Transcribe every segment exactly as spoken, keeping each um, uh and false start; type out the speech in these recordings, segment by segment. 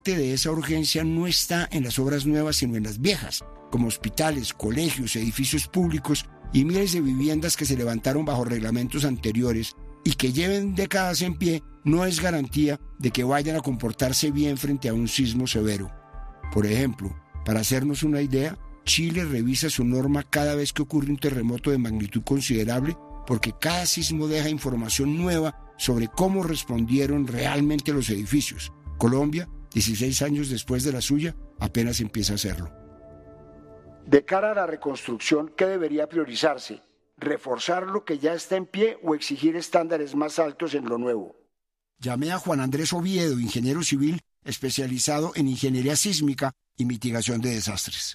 de esa urgencia no está en las obras nuevas, sino en las viejas, como hospitales, colegios, edificios públicos y miles de viviendas que se levantaron bajo reglamentos anteriores y que lleven décadas en pie, no es garantía de que vayan a comportarse bien frente a un sismo severo. Por ejemplo, para hacernos una idea, Chile revisa su norma cada vez que ocurre un terremoto de magnitud considerable porque cada sismo deja información nueva sobre cómo respondieron realmente los edificios. Colombia, dieciséis años después de la suya, apenas empieza a hacerlo. De cara a la reconstrucción, ¿qué debería priorizarse? ¿Reforzar lo que ya está en pie o exigir estándares más altos en lo nuevo? Llamé a Juan Andrés Oviedo, ingeniero civil especializado en ingeniería sísmica y mitigación de desastres.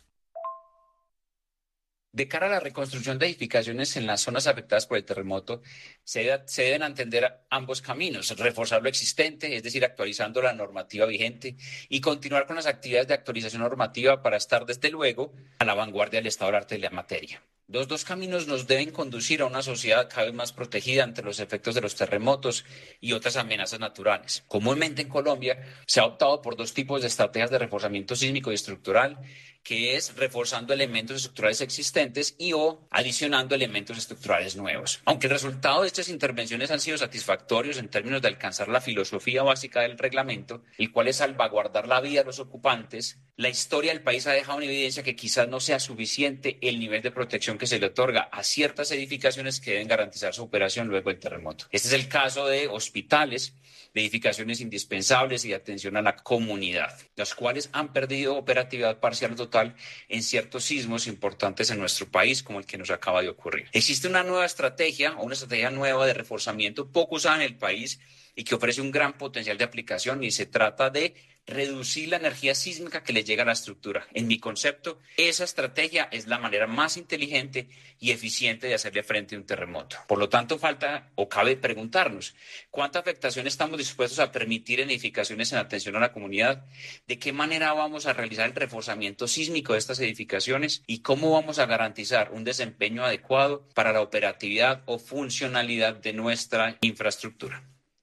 De cara a la reconstrucción de edificaciones en las zonas afectadas por el terremoto, se, debe, se deben entender ambos caminos: reforzar lo existente, es decir, actualizando la normativa vigente, y continuar con las actividades de actualización normativa para estar, desde luego, a la vanguardia del estado del arte de la materia. Los dos caminos nos deben conducir a una sociedad cada vez más protegida ante los efectos de los terremotos y otras amenazas naturales. Comúnmente en Colombia se ha optado por dos tipos de estrategias de reforzamiento sísmico y estructural, que es reforzando elementos estructurales existentes y o adicionando elementos estructurales nuevos. Aunque el resultado de estas intervenciones han sido satisfactorios en términos de alcanzar la filosofía básica del reglamento, el cual es salvaguardar la vida de los ocupantes, la historia del país ha dejado en evidencia que quizás no sea suficiente el nivel de protección que se le otorga a ciertas edificaciones que deben garantizar su operación luego del terremoto. Este es el caso de hospitales, de edificaciones indispensables y de atención a la comunidad, las cuales han perdido operatividad parcial o total en ciertos sismos importantes en nuestro país, como el que nos acaba de ocurrir. Existe una nueva estrategia o una estrategia nueva de reforzamiento poco usada en el país y que ofrece un gran potencial de aplicación, y se trata de reducir la energía sísmica que le llega a la estructura. En mi concepto, esa estrategia es la manera más inteligente y eficiente de hacerle frente a un terremoto. Por lo tanto, falta o cabe preguntarnos cuánta afectación estamos dispuestos a permitir en edificaciones en atención a la comunidad, de qué manera vamos a realizar el reforzamiento sísmico de estas edificaciones y cómo vamos a garantizar un desempeño adecuado para la operatividad o funcionalidad de nuestra infraestructura.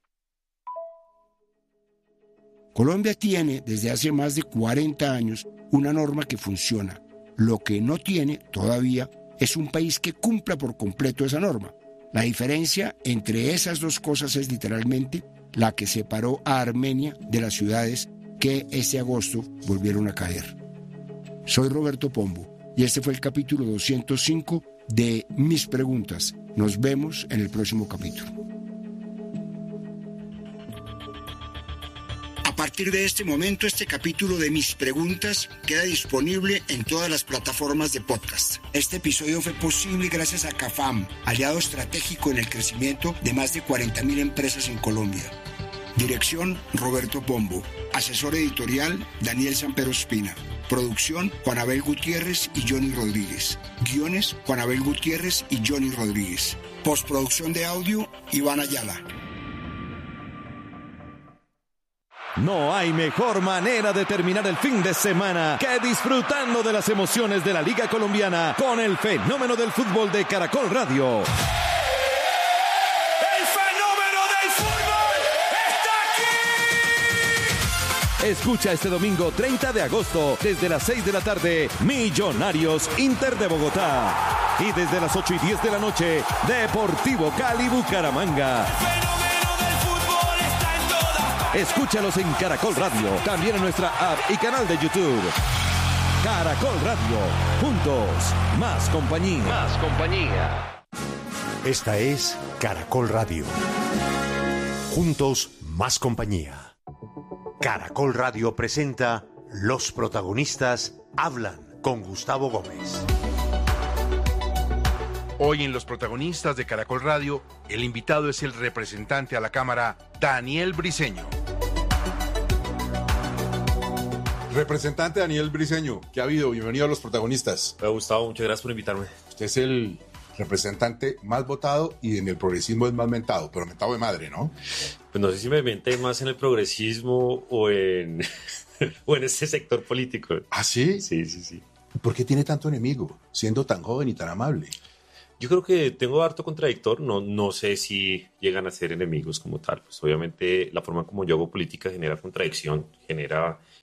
Colombia tiene desde hace más de cuarenta años una norma que funciona. Lo que no tiene todavía es un país que cumpla por completo esa norma. La diferencia entre esas dos cosas es literalmente la que separó a Armenia de las ciudades que este agosto volvieron a caer. Soy Roberto Pombo y este fue el capítulo doscientos cinco de Mis Preguntas. Nos vemos en el próximo capítulo. A partir de este momento, este capítulo de Mis Preguntas queda disponible en todas las plataformas de podcast. Este episodio fue posible gracias a CAFAM, aliado estratégico en el crecimiento de más de cuarenta mil empresas en Colombia. Dirección: Roberto Pombo. Asesor editorial: Daniel Sampero Espina. Producción: Juan Abel Gutiérrez y Johnny Rodríguez. Guiones: Juan Abel Gutiérrez y Johnny Rodríguez. Postproducción de audio: Iván Ayala. No hay mejor manera de terminar el fin de semana que disfrutando de las emociones de la Liga Colombiana con el fenómeno del fútbol de Caracol Radio. ¡El fenómeno del fútbol está aquí! Escucha este domingo treinta de agosto desde las seis de la tarde Millonarios Inter de Bogotá, y desde las ocho y diez de la noche Deportivo Cali Bucaramanga. Escúchalos en Caracol Radio, también en nuestra app y canal de YouTube. Caracol Radio, juntos, más compañía. Más compañía. Esta es Caracol Radio. Juntos, más compañía. Caracol Radio presenta Los Protagonistas Hablan con Gustavo Gómez. Hoy en Los Protagonistas de Caracol Radio, el invitado es el representante a la Cámara, Daniel Briceño. Representante Daniel Briceño, ¿qué ha habido? Bienvenido a Los Protagonistas. Me ha gustado, muchas gracias por invitarme. Usted es el representante más votado y en el progresismo es más mentado, pero mentado de madre, ¿no? Pues no sé si me menté más en el progresismo o en, o en ese sector político. ¿Ah, sí? Sí, sí, sí. ¿Por qué tiene tanto enemigo, siendo tan joven y tan amable? Yo creo que tengo harto contradictor, no, no sé si llegan a ser enemigos como tal. Pues obviamente la forma como yo hago política genera contradicción, genera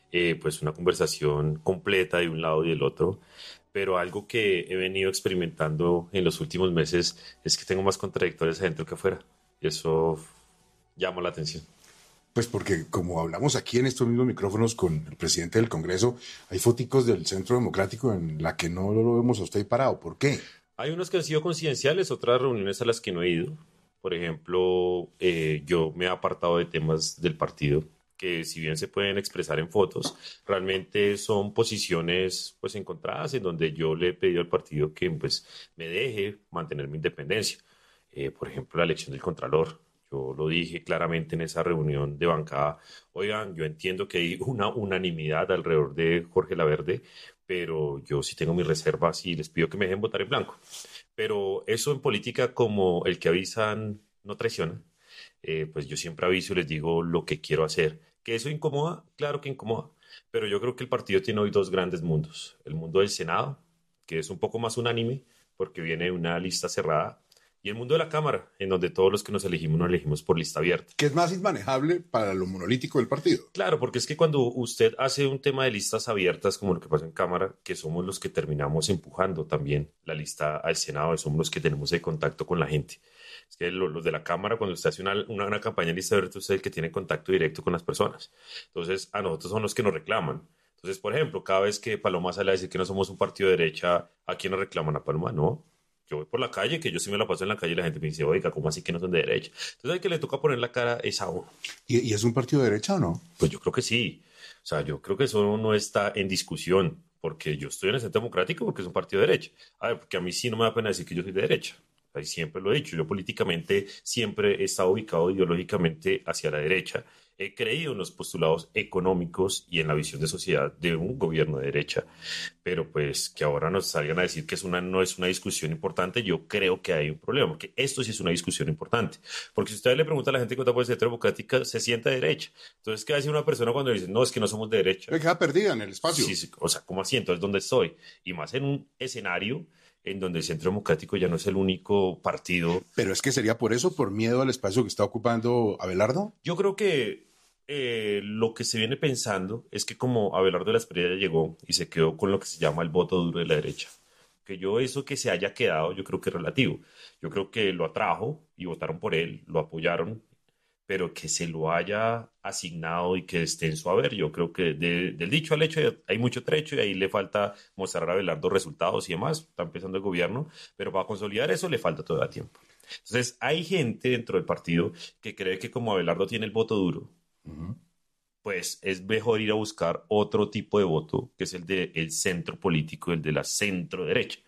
eh, pues una conversación completa de un lado y del otro. Pero algo que he venido experimentando en los últimos meses es que tengo más contradictorias adentro que afuera. Y eso llama la atención. Pues porque como hablamos aquí en estos mismos micrófonos con el presidente del Congreso, hay foticos del Centro Democrático en la que no lo vemos a usted parado. ¿Por qué? Hay unos que han sido coincidenciales, otras reuniones a las que no he ido. Por ejemplo, eh, yo me he apartado de temas del partido que si bien se pueden expresar en fotos, realmente son posiciones pues encontradas en donde yo le he pedido al partido que pues me deje mantener mi independencia. Eh, por ejemplo, la elección del Contralor. Yo lo dije claramente en esa reunión de bancada. Oigan, yo entiendo que hay una unanimidad alrededor de Jorge Laverde, pero yo sí tengo mis reservas y les pido que me dejen votar en blanco. Pero eso en política, como el que avisan no traiciona, eh, pues yo siempre aviso y les digo lo que quiero hacer. ¿Que eso incomoda? Claro que incomoda. Pero yo creo que el partido tiene hoy dos grandes mundos. El mundo del Senado, que es un poco más unánime, porque viene una lista cerrada, y el mundo de la Cámara, en donde todos los que nos elegimos nos elegimos por lista abierta. Que es más inmanejable para lo monolítico del partido. Claro, porque es que cuando usted hace un tema de listas abiertas, como lo que pasa en Cámara, que somos los que terminamos empujando también la lista al Senado, somos los que tenemos el contacto con la gente. Es que los de la Cámara, cuando usted hace una, una, una campaña en lista abierta, usted es el que tiene contacto directo con las personas. Entonces, a nosotros son los que nos reclaman. Entonces, por ejemplo, cada vez que Paloma sale a decir que no somos un partido de derecha, ¿a quién nos reclaman? A Paloma, no. Yo voy por la calle, que yo sí me la paso en la calle y la gente me dice, oiga, ¿cómo así que no son de derecha? Entonces, al que le toca poner la cara es a uno. ¿Y, ¿Y es un partido de derecha o no? Pues yo creo que sí. O sea, yo creo que eso no está en discusión, porque yo estoy en el Centro Democrático porque es un partido de derecha. A ver, porque a mí sí no me da pena decir que yo soy de derecha. Ahí siempre lo he dicho, yo políticamente siempre he estado ubicado ideológicamente hacia la derecha. He creído en los postulados económicos y en la visión de sociedad de un gobierno de derecha, pero pues que ahora nos salgan a decir que es una, no es una discusión importante, yo creo que hay un problema, porque esto sí es una discusión importante. Porque si usted le pregunta a la gente que vota por el Centro Democrático, se sienta de derecha. Entonces, ¿qué va a decir una persona cuando dice, no, es que no somos de derecha? Me queda perdida en el espacio. Sí, sí, o sea, ¿cómo así? Entonces, ¿dónde estoy? Y más en un escenario en donde el Centro Democrático ya no es el único partido. Pero es que sería por eso, por miedo al espacio que está ocupando Abelardo. Yo creo que eh, lo que se viene pensando es que como Abelardo de la Espriella llegó y se quedó con lo que se llama el voto duro de la derecha, que yo eso que se haya quedado, yo creo que es relativo. Yo creo que lo atrajo y votaron por él, lo apoyaron, pero que se lo haya asignado y que esté en su haber. Yo creo que de, del dicho al hecho hay mucho trecho y ahí le falta mostrar a Abelardo resultados y demás. Está empezando el gobierno, pero para consolidar eso le falta todavía tiempo. Entonces hay gente dentro del partido que cree que como Abelardo tiene el voto duro, uh-huh, pues es mejor ir a buscar otro tipo de voto, que es el del centro político, el de la centro derecha.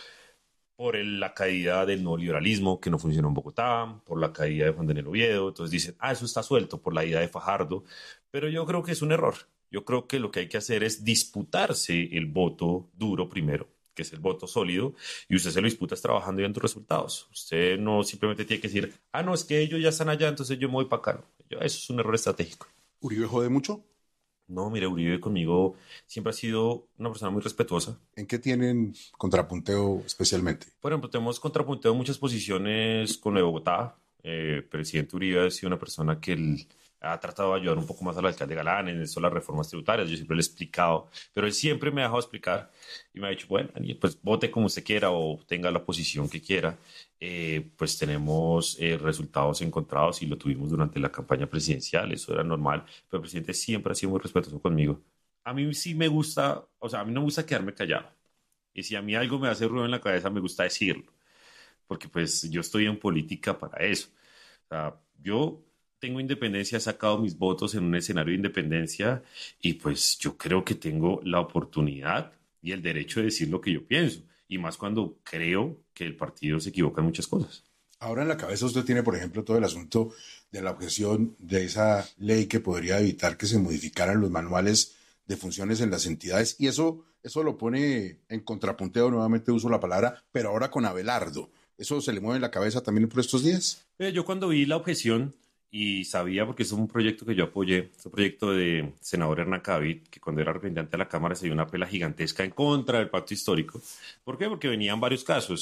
Por el, la caída del neoliberalismo que no funcionó en Bogotá, por la caída de Juan Daniel Oviedo. Entonces dicen, ah, eso está suelto por la ida de Fajardo. Pero yo creo que es un error. Yo creo que lo que hay que hacer es disputarse el voto duro primero, que es el voto sólido, y usted se lo disputa trabajando y dando resultados. Usted no simplemente tiene que decir, ah, no, es que ellos ya están allá, entonces yo me voy para acá. Yo, eso es un error estratégico. ¿Uribe jode mucho? No, mire, Uribe conmigo siempre ha sido una persona muy respetuosa. ¿En qué tienen contrapunteo especialmente? Por ejemplo, tenemos contrapunteo en muchas posiciones con lo de Bogotá. Eh, el presidente Uribe ha sido una persona que él ha tratado de ayudar un poco más al alcalde Galán en eso, las reformas tributarias. Yo siempre le he explicado, pero él siempre me ha dejado explicar y me ha dicho, bueno, pues vote como usted quiera o tenga la posición que quiera. Eh, pues tenemos eh, resultados encontrados y lo tuvimos durante la campaña presidencial, eso era normal, pero el presidente siempre ha sido muy respetuoso conmigo. A mí sí me gusta, o sea, a mí no me gusta quedarme callado, y si a mí algo me hace ruido en la cabeza me gusta decirlo, porque pues yo estoy en política para eso. O sea, yo tengo independencia, he sacado mis votos en un escenario de independencia y pues yo creo que tengo la oportunidad y el derecho de decir lo que yo pienso. Y más cuando creo que el partido se equivoca en muchas cosas. Ahora en la cabeza usted tiene, por ejemplo, todo el asunto de la objeción de esa ley que podría evitar que se modificaran los manuales de funciones en las entidades. Y eso, eso lo pone en contrapunteo, nuevamente uso la palabra, pero ahora con Abelardo. ¿Eso se le mueve en la cabeza también por estos días? Eh, yo cuando vi la objeción y sabía, porque es un proyecto que yo apoyé, es un proyecto de senador Hernán Cavill, que cuando era representante de la Cámara se dio una pela gigantesca en contra del pacto histórico. ¿Por qué? Porque venían varios casos.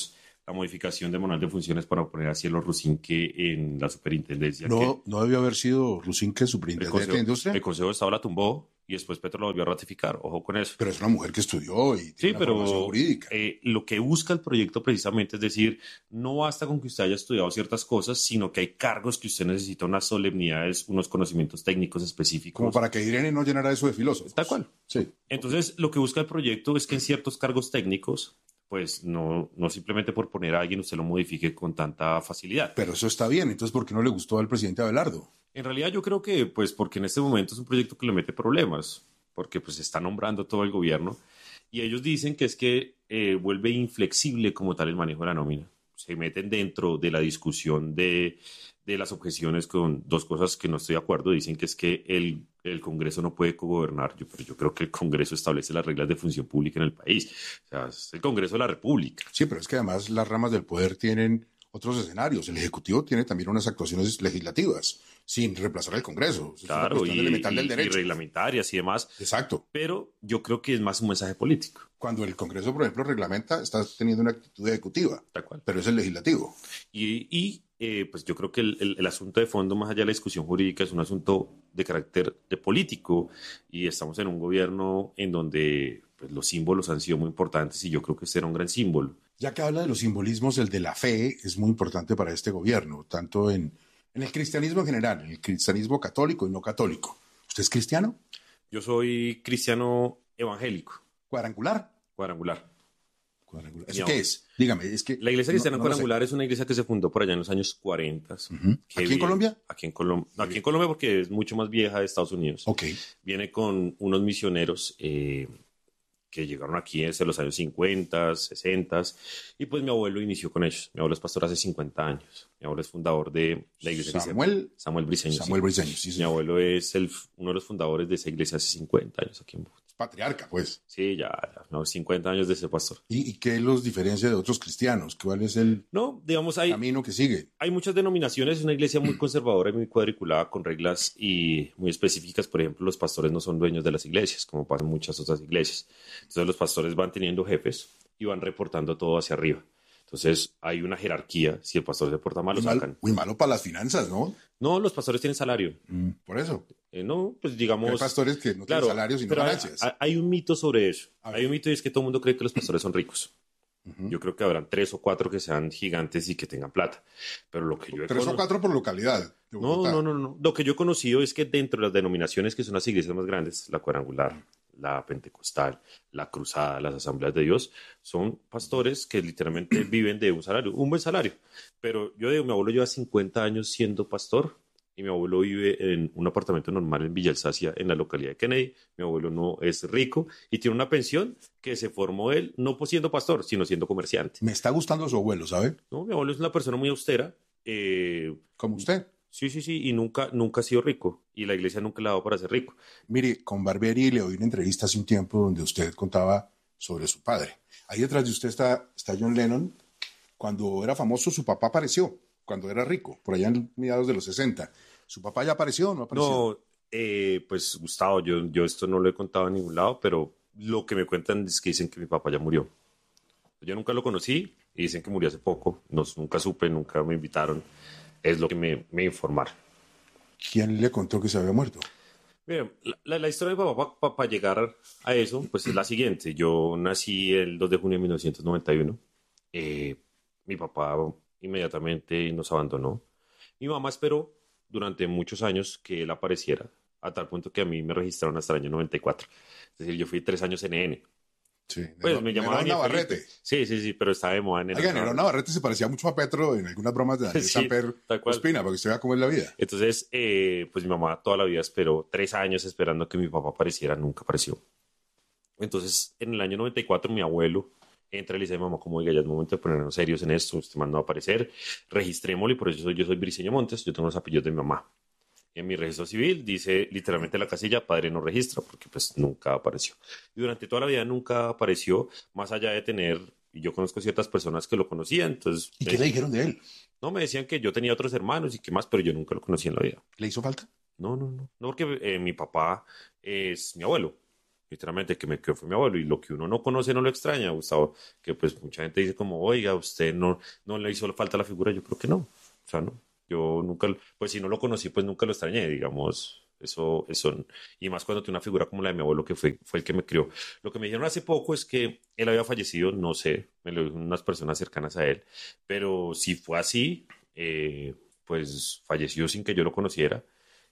la modificación del manual de funciones para poner a Cielo Rusinque en la superintendencia. No, que no debió haber sido Rusinque el superintendente Consejo, de Industria. el Consejo de Estado la tumbó y después Petro la volvió a ratificar. Ojo con eso. Pero es una mujer que estudió y tiene Sí, una pero formación jurídica. eh, lo que busca el proyecto precisamente es decir, no basta con que usted haya estudiado ciertas cosas, sino que hay cargos que usted necesita unas solemnidades, unos conocimientos técnicos específicos. Como para que Irene no llenara eso de filósofos. Tal cual. Sí. Entonces, lo que busca el proyecto es que en ciertos cargos técnicos, pues no, no simplemente por poner a alguien usted lo modifique con tanta facilidad. Pero eso está bien. Entonces, ¿por qué no le gustó al presidente Abelardo? En realidad yo creo que, pues porque en este momento es un proyecto que le mete problemas, porque pues está nombrando todo el gobierno, y ellos dicen que es que eh, vuelve inflexible como tal el manejo de la nómina. Se meten dentro de la discusión de, de las objeciones con dos cosas que no estoy de acuerdo. Dicen que es que el, el Congreso no puede cogobernar, yo, pero yo creo que el Congreso establece las reglas de función pública en el país. O sea, es el Congreso de la República. Sí, pero es que además las ramas del poder tienen otros escenarios. El Ejecutivo tiene también unas actuaciones legislativas, sin reemplazar al Congreso. Es Claro, una y, elemental del y- y derecho. reglamentarias y demás. Exacto. Pero yo creo que es más un mensaje político. Cuando el Congreso, por ejemplo, reglamenta, está teniendo una actitud ejecutiva, Tal cual. pero es el legislativo. Y, y, eh, pues yo creo que el, el- el asunto de fondo, más allá de la discusión jurídica, es un asunto de carácter de político, y estamos en un gobierno en donde pues, los símbolos han sido muy importantes y yo creo que este era un gran símbolo. Ya que habla de los simbolismos, el de la fe es muy importante para este gobierno, tanto en, en el cristianismo en general, en el cristianismo católico y no católico. ¿Usted es cristiano? Yo soy cristiano evangélico, ¿Cuadrangular? cuadrangular. Cuadrangular. Mi ¿Eso amor. qué es? Dígame, es que... La iglesia no- cristiana no lo sé. cuadrangular es una iglesia que se fundó por allá en los años cuarenta. Ujú. que ¿Aquí en viene- Colombia? Aquí en, Colom- no, aquí en Colombia porque es mucho más vieja de Estados Unidos. Ok. Viene con unos misioneros eh, que llegaron aquí desde los años cincuenta, sesenta, y pues mi abuelo inició con ellos. Mi abuelo es pastor hace cincuenta años. Mi abuelo es fundador de la iglesia Samuel- cristiana. Samuel Briceño. Samuel sí. Briceño, sí, Mi señor. abuelo es el, uno de los fundadores de esa iglesia hace cincuenta años aquí en Bogotá. Es patriarca, pues. Sí, ya, ya, no, cincuenta años de ser pastor. ¿Y, y qué los diferencia de otros cristianos? ¿Cuál es el No, digamos, hay, camino que sigue? hay muchas denominaciones, es una iglesia muy conservadora y muy cuadriculada con reglas y muy específicas. Por ejemplo, los pastores no son dueños de las iglesias, como pasa en muchas otras iglesias. Entonces los pastores van teniendo jefes y van reportando todo hacia arriba. Entonces hay una jerarquía. Si el pastor se porta mal, lo Muy, mal- sacan. muy malo para las finanzas, ¿no? No, los pastores tienen salario. Mm, por eso. Eh, no, pues digamos... Hay pastores que no Claro, tienen salarios y no pero hay, ganancias. hay- hay un mito sobre eso. A ver. Hay un mito y es que todo el mundo cree que los pastores son ricos. Ujú. Yo creo que habrán tres o cuatro que sean gigantes y que tengan plata. Pero lo que yo he Tres o cono- cuatro por localidad. de No, Bogotá. no, no, no. Lo que yo he conocido es que dentro de las denominaciones que son las iglesias más grandes, la cuadrangular, la pentecostal, la cruzada, las asambleas de Dios, son pastores que literalmente viven de un salario, un buen salario. Pero yo digo, mi abuelo lleva cincuenta años siendo pastor y mi abuelo vive en un apartamento normal en Villa Alsacia, en la localidad de Kennedy. Mi abuelo no es rico y tiene una pensión que se formó él, no por siendo pastor, sino siendo comerciante. Me está gustando su abuelo, ¿sabe? No, mi abuelo es una persona muy austera. eh, Como usted. Sí, sí, sí, y nunca, nunca ha sido rico. Y la iglesia nunca le ha dado para ser rico. Mire, con Barbieri le oí una entrevista hace un tiempo donde usted contaba sobre su padre. Ahí detrás de usted está, está John Lennon. Cuando era famoso, su papá apareció, cuando era rico, por allá en mediados de los sesenta. ¿Su papá ya apareció o no apareció? No, eh, pues Gustavo, yo, yo esto no lo he contado en ningún lado, pero lo que me cuentan es que dicen que mi papá ya murió. Yo nunca lo conocí y dicen que murió hace poco. No, nunca supe, nunca me invitaron. Es lo que me, me informaron. ¿Quién le contó que se había muerto? Mira, la, la- la historia de mi papá para llegar a eso, pues es la siguiente. Yo nací el dos de junio de mil novecientos noventa y uno. Eh, mi papá inmediatamente nos abandonó. Mi mamá esperó durante muchos años que él apareciera, a tal punto que a mí me registraron hasta el año noventa y cuatro. Es decir, yo fui tres años N N. Sí. Pues Nerón- me llamaban Nerón Felipe. Navarrete. Sí, sí, sí, pero estaba de moda en el Oiga, Nerón Navarrete se parecía mucho a Petro en algunas bromas de Daniel Sí, Samper tal cual. Ospina, para que usted vea cómo es la vida. Entonces, eh, pues mi mamá toda la vida esperó tres años esperando que mi papá apareciera, nunca apareció. Entonces, en el año noventa y cuatro, mi abuelo entra y le dice a mi mamá, como, oiga, ya es momento de ponernos serios en esto, usted mandó a aparecer, registrémoslo, y por eso soy, yo soy Briceño Montes, yo tengo los apellidos de mi mamá. En mi registro civil dice literalmente la casilla, padre no registra, porque pues nunca apareció. Y durante toda la vida nunca apareció, más allá de tener, y yo conozco ciertas personas que lo conocían, entonces... ¿Y me- qué le dijeron de él? No, me decían que yo tenía otros hermanos y que más, pero yo nunca lo conocí en la vida. ¿Le hizo falta? No, no, no. No, porque eh, mi papá es mi abuelo. literalmente, que me quedó fue mi abuelo, y lo que uno no conoce no lo extraña, Gustavo, que pues mucha gente dice como, oiga, usted no, no le hizo falta la figura, yo creo que no, o sea, no, yo nunca, pues si no lo conocí, pues nunca lo extrañé, digamos, eso, eso, y más cuando tiene una figura como la de mi abuelo, que fue, fue el que me crió. Lo que me dijeron hace poco es que él había fallecido, no sé, me lo dijeron unas personas cercanas a él, pero si fue así, eh, pues falleció sin que yo lo conociera.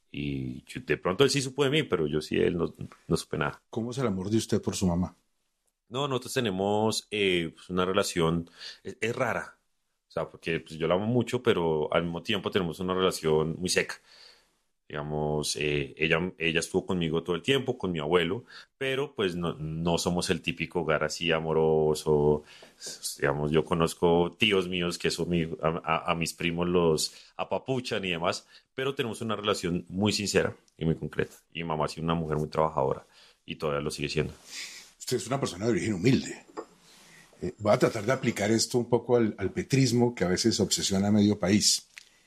Y yo, de pronto él sí supo de mí, pero yo sí, él no, no supe nada. ¿Cómo es el amor de usted por su mamá? No, nosotros tenemos eh, pues una relación, es, es rara, o sea, porque pues, yo la amo mucho, pero al mismo tiempo tenemos una relación muy seca. Digamos, eh, ella, ella estuvo conmigo todo el tiempo, con mi abuelo, pero pues no, no somos el típico hogar así amoroso. Digamos, yo conozco tíos míos que eso mi, a, a, a mis primos los apapuchan y demás, pero tenemos una relación muy sincera y muy concreta. Y mi mamá ha sido una mujer muy trabajadora y todavía lo sigue siendo. Usted es una persona de origen humilde. Eh, voy a tratar de aplicar esto un poco al, al petrismo que a veces obsesiona a medio país.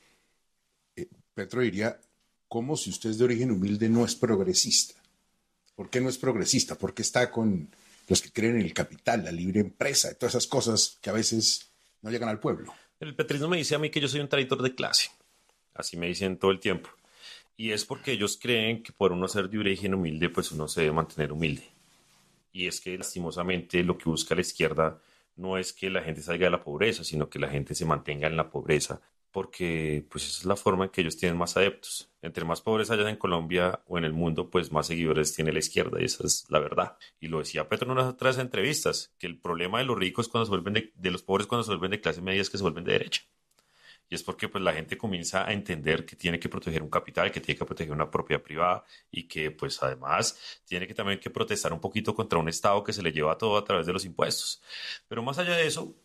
Eh, Petro diría, ¿cómo si usted es de origen humilde no es progresista? ¿Por qué no es progresista? ¿Por qué está con los que creen en el capital, la libre empresa, y todas esas cosas que a veces no llegan al pueblo? El petrismo me dice a mí que yo soy un traidor de clase. Así me dicen todo el tiempo. Y es porque ellos creen que por uno ser de origen humilde, pues uno se debe mantener humilde. Y es que lastimosamente lo que busca la izquierda no es que la gente salga de la pobreza, sino que la gente se mantenga en la pobreza, porque pues esa es la forma en que ellos tienen más adeptos. Entre más pobreza haya en Colombia o en el mundo, pues más seguidores tiene la izquierda, y esa es la verdad. Y lo decía Petro en unas otras entrevistas, que el problema de los ricos cuando se vuelven de, de los pobres cuando se vuelven de clase media es que se vuelven de derecha. Y es porque pues la gente comienza a entender que tiene que proteger un capital, que tiene que proteger una propiedad privada y que pues además tiene que también que protestar un poquito contra un Estado que se le lleva todo a través de los impuestos. Pero más allá de eso,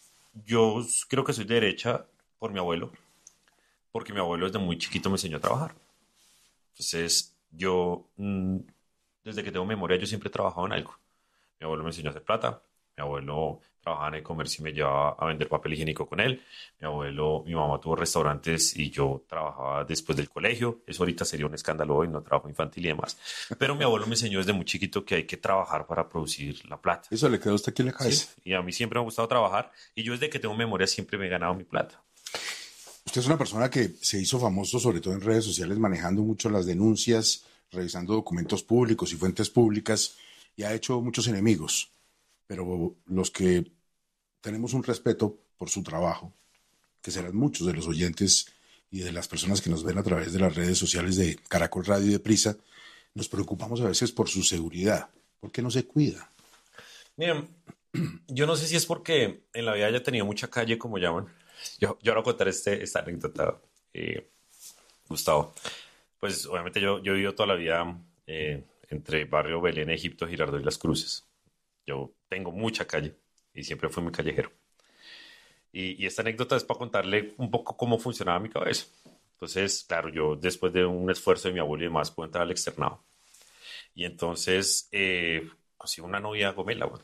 yo creo que soy de derecha por mi abuelo, porque mi abuelo desde muy chiquito me enseñó a trabajar. Entonces yo, mmm, desde que tengo memoria, yo siempre he trabajado en algo. Mi abuelo me enseñó a hacer plata. Mi abuelo trabajaba en el comercio y me llevaba a vender papel higiénico con él. Mi abuelo, mi mamá tuvo restaurantes y yo trabajaba después del colegio. Eso ahorita sería un escándalo hoy, no trabajo infantil y demás. Pero mi abuelo me enseñó desde muy chiquito que hay que trabajar para producir la plata. ¿Eso le quedó a usted aquí en la cabeza? Sí, y a mí siempre me ha gustado trabajar y yo desde que tengo memoria siempre me he ganado mi plata. Usted es una persona que se hizo famoso sobre todo en redes sociales manejando mucho las denuncias, revisando documentos públicos y fuentes públicas, y ha hecho muchos enemigos. Pero los que tenemos un respeto por su trabajo, que serán muchos de los oyentes y de las personas que nos ven a través de las redes sociales de Caracol Radio y de Prisa, nos preocupamos a veces por su seguridad. ¿Por qué no se cuida? Miren, yo no sé si es porque en la vida haya tenido mucha calle, como llaman. Yo, yo ahora contar este, esta anécdota, eh, Gustavo. Pues obviamente yo, yo he vivido toda la vida eh, entre Barrio Belén, Egipto, Girardot y Las Cruces. Yo tengo mucha calle y siempre fui muy callejero. Y, y esta anécdota es para contarle un poco cómo funcionaba mi cabeza. Entonces, claro, yo después de un esfuerzo de mi abuelo y demás puedo entrar al externado. Y entonces eh, consigo una novia gomela, bueno.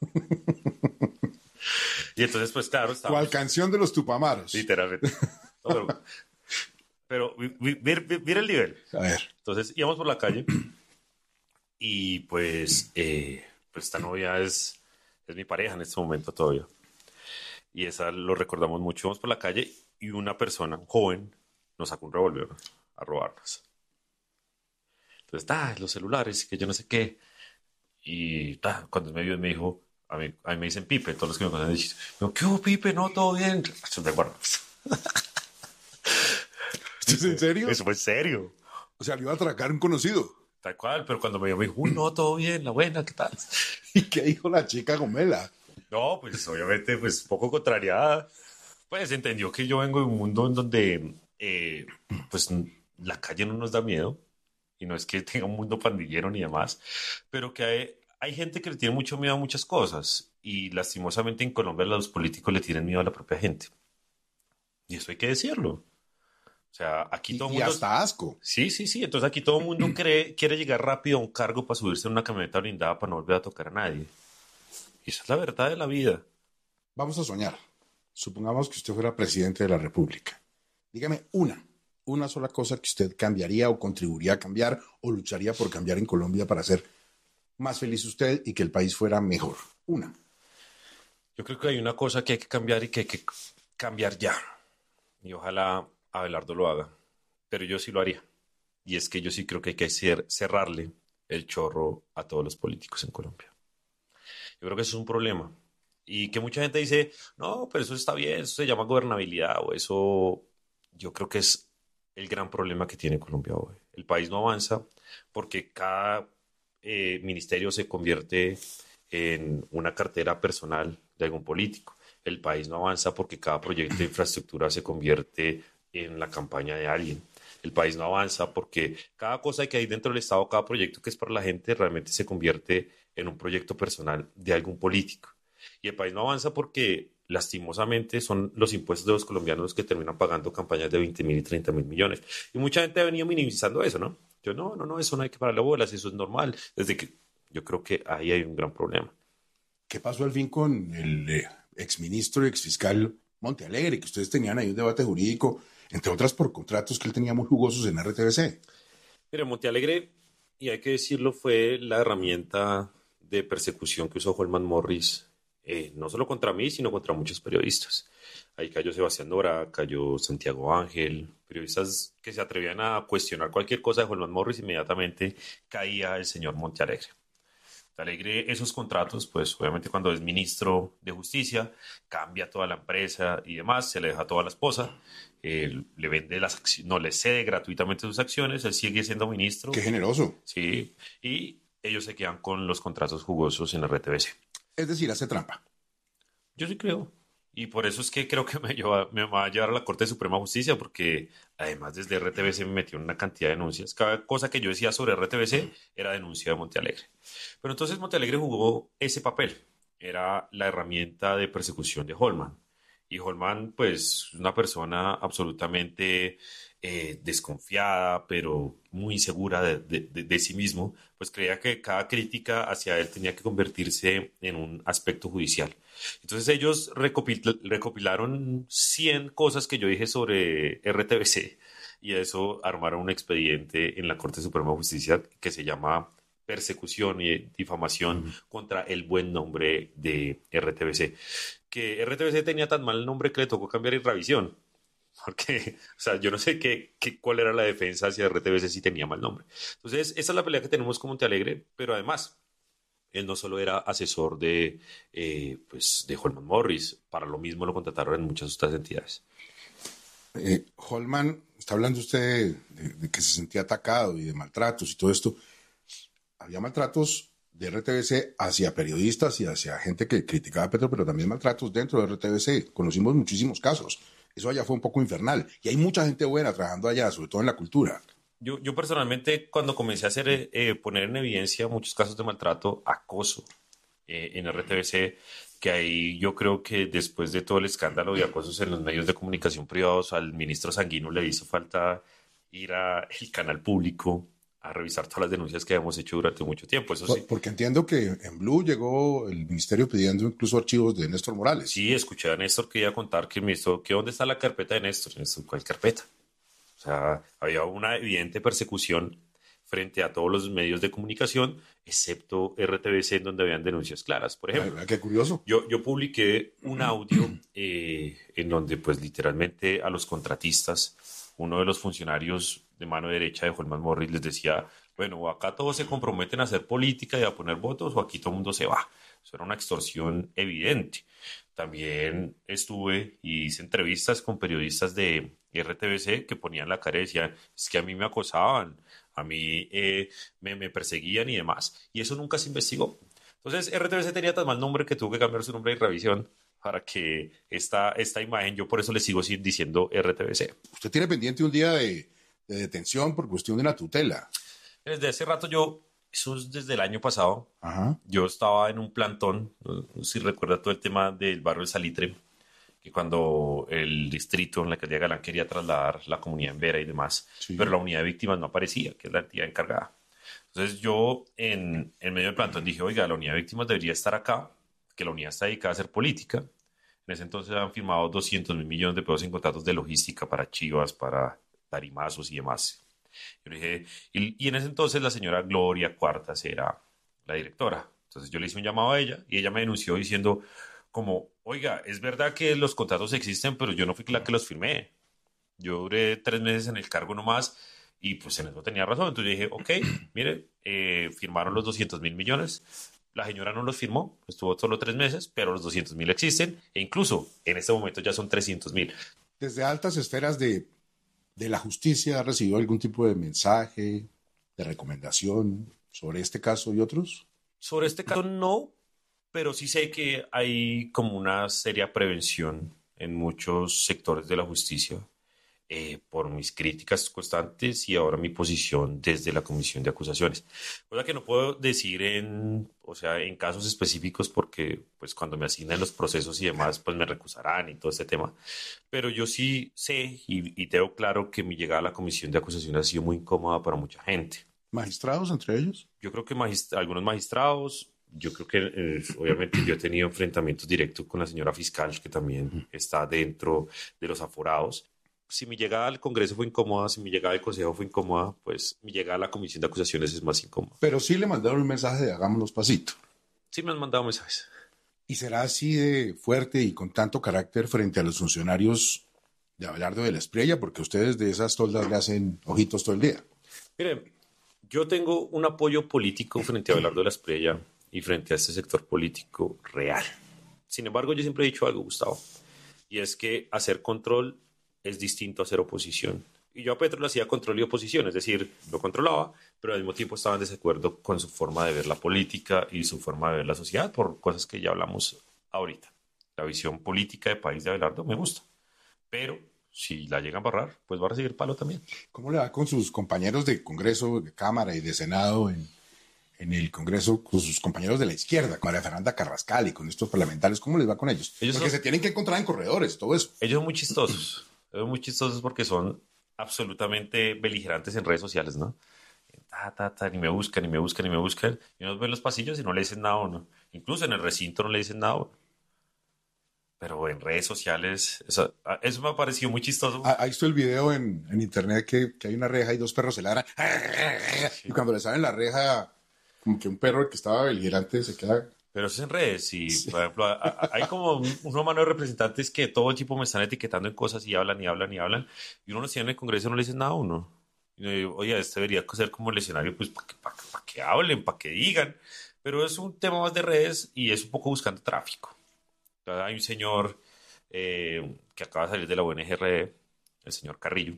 Y entonces, pues claro, estábamos... ¿Cuál canción de los Tupamaros? Literalmente. No, pero mira el nivel. A ver. Entonces íbamos por la calle y pues, eh, pues esta novia es, es mi pareja en este momento todavía. Y esa lo recordamos mucho. Íbamos por la calle y una persona, un joven, nos sacó un revólver a robarnos. Entonces, ah, los celulares, que yo no sé qué. Y ta, cuando me vio me dijo, a mí, a mí me dicen Pipe, todos los que me conocen dicen, ¿qué hubo, Pipe? No, todo bien. Eso te guardo. ¿Esto es en serio? Eso fue en serio. O sea, le iba a atracar un conocido. Tal cual, pero cuando me vio me dijo, uy, no, todo bien, la buena, ¿qué tal? ¿Y qué dijo la chica gomela? No, pues obviamente, pues poco contrariada. Pues entendió que yo vengo de un mundo en donde, eh, pues la calle no nos da miedo. Y no es que tenga un mundo pandillero ni demás, pero que hay, hay gente que le tiene mucho miedo a muchas cosas. Y lastimosamente en Colombia los políticos le tienen miedo a la propia gente. Y eso hay que decirlo. O sea, aquí todo el mundo... Y hasta asco. Sí, sí, sí. Entonces aquí todo el mundo cree, quiere llegar rápido a un cargo para subirse en una camioneta blindada para no volver a tocar a nadie. Y esa es la verdad de la vida. Vamos a soñar. Supongamos que usted fuera presidente de la República. Dígame una, una sola cosa que usted cambiaría o contribuiría a cambiar o lucharía por cambiar en Colombia para hacer más feliz usted y que el país fuera mejor? Una. Yo creo que hay una cosa que hay que cambiar y que hay que cambiar ya. Y ojalá Abelardo lo haga. Pero yo sí lo haría. Y es que yo sí creo que hay que cer- cerrarle el chorro a todos los políticos en Colombia. Yo creo que eso es un problema. Y que mucha gente dice, no, pero eso está bien, eso se llama gobernabilidad o eso... Yo creo que es el gran problema que tiene Colombia hoy. El país no avanza porque cada eh, ministerio se convierte en una cartera personal de algún político. El país no avanza porque cada proyecto de infraestructura se convierte en la campaña de alguien. El país no avanza porque cada cosa que hay dentro del Estado, cada proyecto que es para la gente, realmente se convierte en un proyecto personal de algún político. Y el país no avanza porque, lastimosamente, son los impuestos de los colombianos los que terminan pagando campañas de veinte mil y treinta mil millones. Y mucha gente ha venido minimizando eso, ¿no? Yo, no, no, no, eso no hay que pararle bolas, eso es normal. Desde que yo creo que ahí hay un gran problema. ¿Qué pasó al fin con el eh, exministro y exfiscal Montealegre, que ustedes tenían ahí un debate jurídico, entre otras por contratos que él tenía muy jugosos en R T V C? Mira, Montealegre, y hay que decirlo, fue la herramienta de persecución que usó Holman Morris, eh, no solo contra mí, sino contra muchos periodistas. Ahí cayó Sebastián Nora, cayó Santiago Ángel, periodistas que se atrevían a cuestionar cualquier cosa de Holman Morris, inmediatamente caía el señor Montealegre. Montealegre, esos contratos, pues obviamente cuando es ministro de Justicia, cambia toda la empresa y demás, se le deja toda la esposa, eh, le vende las acciones, no le cede gratuitamente sus acciones, él sigue siendo ministro. ¡Qué generoso! Sí, y ellos se quedan con los contratos jugosos en R T V C. Es decir, hace trampa. Yo sí creo. Y por eso es que creo que me, lleva, me va a llevar a la Corte de Suprema Justicia, porque además desde R T V C me metió en una cantidad de denuncias. Cada cosa que yo decía sobre R T V C era denuncia de Montealegre. Pero entonces Montealegre jugó ese papel. Era la herramienta de persecución de Holman. Y Holman, pues, una persona absolutamente eh, desconfiada, pero muy insegura de, de, de, de sí mismo, pues creía que cada crítica hacia él tenía que convertirse en un aspecto judicial. Entonces ellos recopil- recopilaron cien cosas que yo dije sobre R T V C y eso armaron un expediente en la Corte Suprema de Justicia que se llama persecución y difamación uh-huh. contra el buen nombre de R T V C. Que R T V C tenía tan mal nombre que le tocó cambiar Irravisión. Porque, o sea, yo no sé qué, qué, cuál era la defensa hacia R T V C si tenía mal nombre. Entonces, esa es la pelea que tenemos con Montealegre, pero además, él no solo era asesor de, eh, pues, de Holman Morris, para lo mismo lo contrataron en muchas otras entidades. Eh, Holman, está hablando usted de, de que se sentía atacado y de maltratos y todo esto. Había maltratos de R T V C hacia periodistas y hacia gente que criticaba a Petro, pero también maltratos dentro de R T V C. Conocimos muchísimos casos. Eso allá fue un poco infernal. Y hay mucha gente buena trabajando allá, sobre todo en la cultura. Yo, yo personalmente, cuando comencé a hacer, eh, poner en evidencia muchos casos de maltrato, acoso eh, en R T V C, que ahí yo creo que después de todo el escándalo de acosos en los medios de comunicación privados, al ministro Sanguino le hizo falta ir al canal público a revisar todas las denuncias que habíamos hecho durante mucho tiempo. Eso sí. Porque entiendo que en Blue llegó el ministerio pidiendo incluso archivos de Néstor Morales. Sí, escuché a Néstor que iba a contar que el ministro, que dónde está la carpeta de Néstor. Néstor, ¿cuál carpeta? O sea, había una evidente persecución frente a todos los medios de comunicación, excepto R T V C, en donde habían denuncias claras. Por ejemplo, ah, qué curioso. Yo, yo publiqué un audio eh, en donde, pues, literalmente a los contratistas, uno de los funcionarios de mano derecha de Holman Morris les decía, bueno, acá todos se comprometen a hacer política y a poner votos o aquí todo el mundo se va. Eso era una extorsión evidente. También estuve y hice entrevistas con periodistas de R T V C que ponían la cara y decían, es que a mí me acosaban, a mí eh, me, me perseguían y demás. Y eso nunca se investigó. Entonces R T V C tenía tan mal nombre que tuvo que cambiar su nombre de revisión para que esta, esta imagen, yo por eso le sigo diciendo R T V C. Usted tiene pendiente un día de, de detención por cuestión de una tutela. Desde hace rato yo, eso es desde el año pasado, Ajá. yo estaba en un plantón, no sé si recuerda todo el tema del barrio del Salitre, que cuando el distrito en la alcaldía Galán quería trasladar la comunidad en Vera y demás, sí. pero la unidad de víctimas no aparecía, que es la entidad encargada. Entonces yo en, en medio del plantón dije, oiga, la unidad de víctimas debería estar acá, que la unidad está dedicada a hacer política. En ese entonces han firmado doscientos mil millones de pesos en contratos de logística para chivas, para tarimazos y demás. Yo le dije, y, y en ese entonces la señora Gloria Cuartas era la directora. Entonces yo le hice un llamado a ella y ella me denunció diciendo como, oiga, es verdad que los contratos existen, pero yo no fui la que los firmé. Yo duré tres meses en el cargo nomás y pues en eso tenía razón. Entonces yo dije, ok, mire, eh, firmaron los doscientos mil millones. La señora no los firmó, estuvo solo tres meses, pero los doscientos mil existen e incluso en este momento ya son trescientos mil. Desde altas esferas de, de la justicia, ¿ha recibido algún tipo de mensaje, de recomendación sobre este caso y otros? Sobre este caso no, pero sí sé que hay como una seria prevención en muchos sectores de la justicia. Eh, por mis críticas constantes y ahora mi posición desde la comisión de acusaciones. Cosa que no puedo decir en, o sea, en casos específicos porque pues cuando me asignan los procesos y demás pues me recusarán y todo este tema. Pero yo sí sé y, y tengo claro que mi llegada a la comisión de acusaciones ha sido muy incómoda para mucha gente. ¿Magistrados entre ellos? Yo creo que magist- algunos magistrados, yo creo que eh, obviamente yo he tenido enfrentamientos directos con la señora fiscal que también está dentro de los aforados. Si mi llegada al Congreso fue incómoda, si mi llegada al Consejo fue incómoda, pues mi llegada a la Comisión de Acusaciones es más incómoda. Pero sí le mandaron un mensaje de hagámoslos pasito. Sí me han mandado mensajes. ¿Y será así de fuerte y con tanto carácter frente a los funcionarios de Abelardo de la Espriella? Porque ustedes de esas toldas le hacen ojitos todo el día. Miren, yo tengo un apoyo político frente a Abelardo de la Espriella y frente a este sector político real. Sin embargo, yo siempre he dicho algo, Gustavo, y es que hacer control es distinto a hacer oposición. Y yo a Petro le hacía control y oposición, es decir, lo controlaba, pero al mismo tiempo estaba en desacuerdo con su forma de ver la política y su forma de ver la sociedad por cosas que ya hablamos ahorita. La visión política de país de Abelardo me gusta, pero si la llegan a barrar, pues va a recibir palo también. ¿Cómo le va con sus compañeros de Congreso, de Cámara y de Senado en, en el Congreso, con sus compañeros de la izquierda, con María Fernanda Carrascal y con estos parlamentarios? ¿Cómo les va con ellos? ellos Porque son, se tienen que encontrar en corredores, todo eso. Ellos son muy chistosos. Ellos son muy chistosos porque son absolutamente beligerantes en redes sociales, ¿no? Ta, ta, ta, ni me buscan, ni me buscan, ni me buscan. Y uno ve en los pasillos y no le dicen nada a uno. Incluso en el recinto no le dicen nada a uno. Pero en redes sociales, eso, eso me ha parecido muy chistoso. Ah, ahí está el video en, en internet que, que hay una reja y dos perros se ladran. Y cuando le salen la reja, como que un perro que estaba beligerante se queda... Pero eso es en redes y, sí. Por ejemplo, a, a, hay como una mano de representantes que todo el tiempo me están etiquetando en cosas y hablan y hablan y hablan. Y uno no tiene en el Congreso y no le dicen nada a uno. Y yo digo, oye, este debería ser como el escenario, pues, para que, pa, pa que hablen, para que digan. Pero es un tema más de redes y es un poco buscando tráfico. Entonces, hay un señor eh, que acaba de salir de la U N G R E, el señor Carrillo,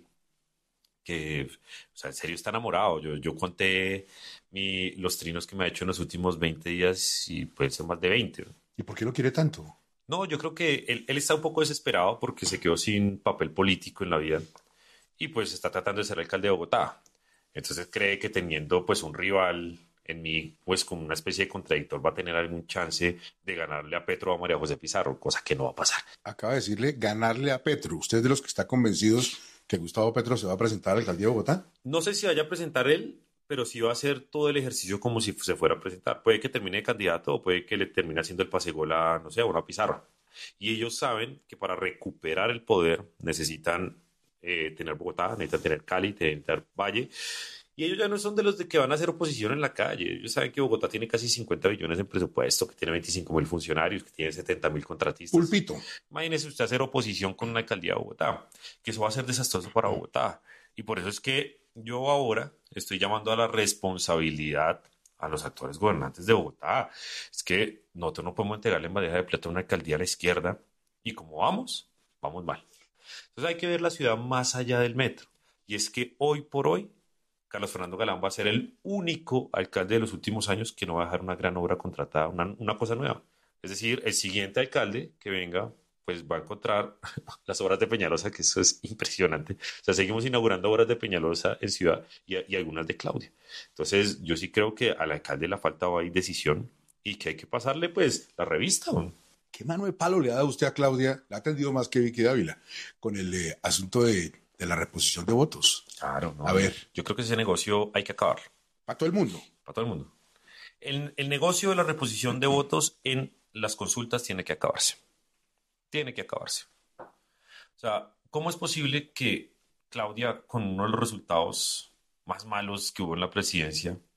que, o sea, en serio está enamorado. Yo, yo conté mi, los trinos que me ha hecho en los últimos veinte días y pueden ser más de veinte. ¿Y por qué lo quiere tanto? No, yo creo que él, él está un poco desesperado porque se quedó sin papel político en la vida y pues está tratando de ser alcalde de Bogotá. Entonces cree que teniendo pues un rival en mí, pues como una especie de contradictor, va a tener algún chance de ganarle a Petro o a María José Pizarro, cosa que no va a pasar. Acaba de decirle ganarle a Petro. ¿Usted es de los que está convencidos que Gustavo Petro se va a presentar a la alcaldía de Bogotá? No sé si vaya a presentar él, pero sí va a hacer todo el ejercicio como si se fuera a presentar. Puede que termine de candidato o puede que le termine haciendo el pasegol a, no sé, a una Pizarro. Y ellos saben que para recuperar el poder necesitan eh, tener Bogotá, necesitan tener Cali, necesitan tener Valle. Y ellos ya no son de los de que van a hacer oposición en la calle. Ellos saben que Bogotá tiene casi cincuenta billones en presupuesto, que tiene veinticinco mil funcionarios, que tiene setenta mil contratistas. Pulpito. Imagínese usted hacer oposición con una alcaldía de Bogotá, que eso va a ser desastroso para Bogotá. Y por eso es que yo ahora estoy llamando a la responsabilidad a los actores gobernantes de Bogotá. Es que nosotros no podemos entregarle en bandeja de plata una alcaldía a la izquierda y como vamos, vamos mal. Entonces hay que ver la ciudad más allá del metro. Y es que hoy por hoy, Carlos Fernando Galán va a ser el único alcalde de los últimos años que no va a dejar una gran obra contratada, una, una cosa nueva. Es decir, el siguiente alcalde que venga, pues va a encontrar las obras de Peñalosa, que eso es impresionante. O sea, seguimos inaugurando obras de Peñalosa en ciudad y, y algunas de Claudia. Entonces, yo sí creo que al alcalde le falta ahí decisión y que hay que pasarle, pues, la revista, ¿no? ¿Qué mano de palo le ha dado usted a Claudia? La ha atendido más que Vicky Dávila con el eh, asunto de, de la reposición de votos. Claro, no. A ver. Yo creo que ese negocio hay que acabarlo. Para todo el mundo. Para todo el mundo. El, el negocio de la reposición de votos en las consultas tiene que acabarse. Tiene que acabarse. O sea, ¿cómo es posible que Claudia, con uno de los resultados más malos que hubo en la presidencia,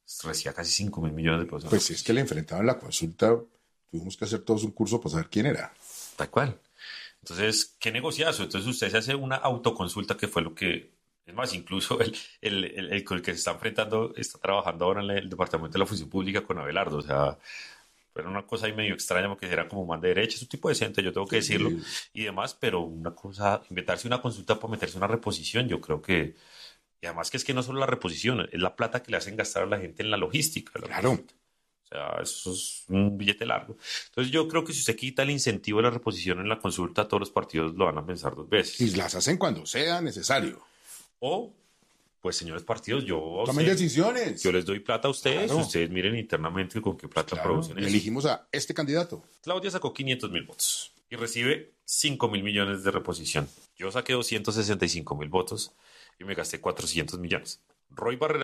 Recibía casi cinco mil millones de pesos. Pues si es que le enfrentaban la consulta, tuvimos que hacer todos un curso para saber quién era. Tal cual. Entonces, ¿qué negociazo? Entonces usted se hace una autoconsulta, que fue lo que... Es más, incluso el, el, el, el con el que se está enfrentando está trabajando ahora en el Departamento de la Función Pública con Abelardo. O sea, era una cosa ahí medio extraña porque era como man de derecha. Es un tipo decente, yo tengo que decirlo, sí, y demás, pero una cosa, inventarse una consulta para meterse una reposición, yo creo que... Y además que es que no solo la reposición, es la plata que le hacen gastar a la gente en la logística. La claro. Consulta. O sea, eso es un billete largo. Entonces yo creo que si usted quita el incentivo de la reposición en la consulta, todos los partidos lo van a pensar dos veces. Y las hacen cuando sea necesario. O, pues señores partidos, yo... Tomen usted, decisiones. Yo les doy plata a ustedes, claro. Ustedes miren internamente con qué plata claro. producen Y elegimos a este candidato. Claudia sacó quinientos mil votos y recibe cinco mil millones de reposición. Yo saqué doscientos sesenta y cinco mil votos y me gasté cuatrocientos millones. Roy Barreras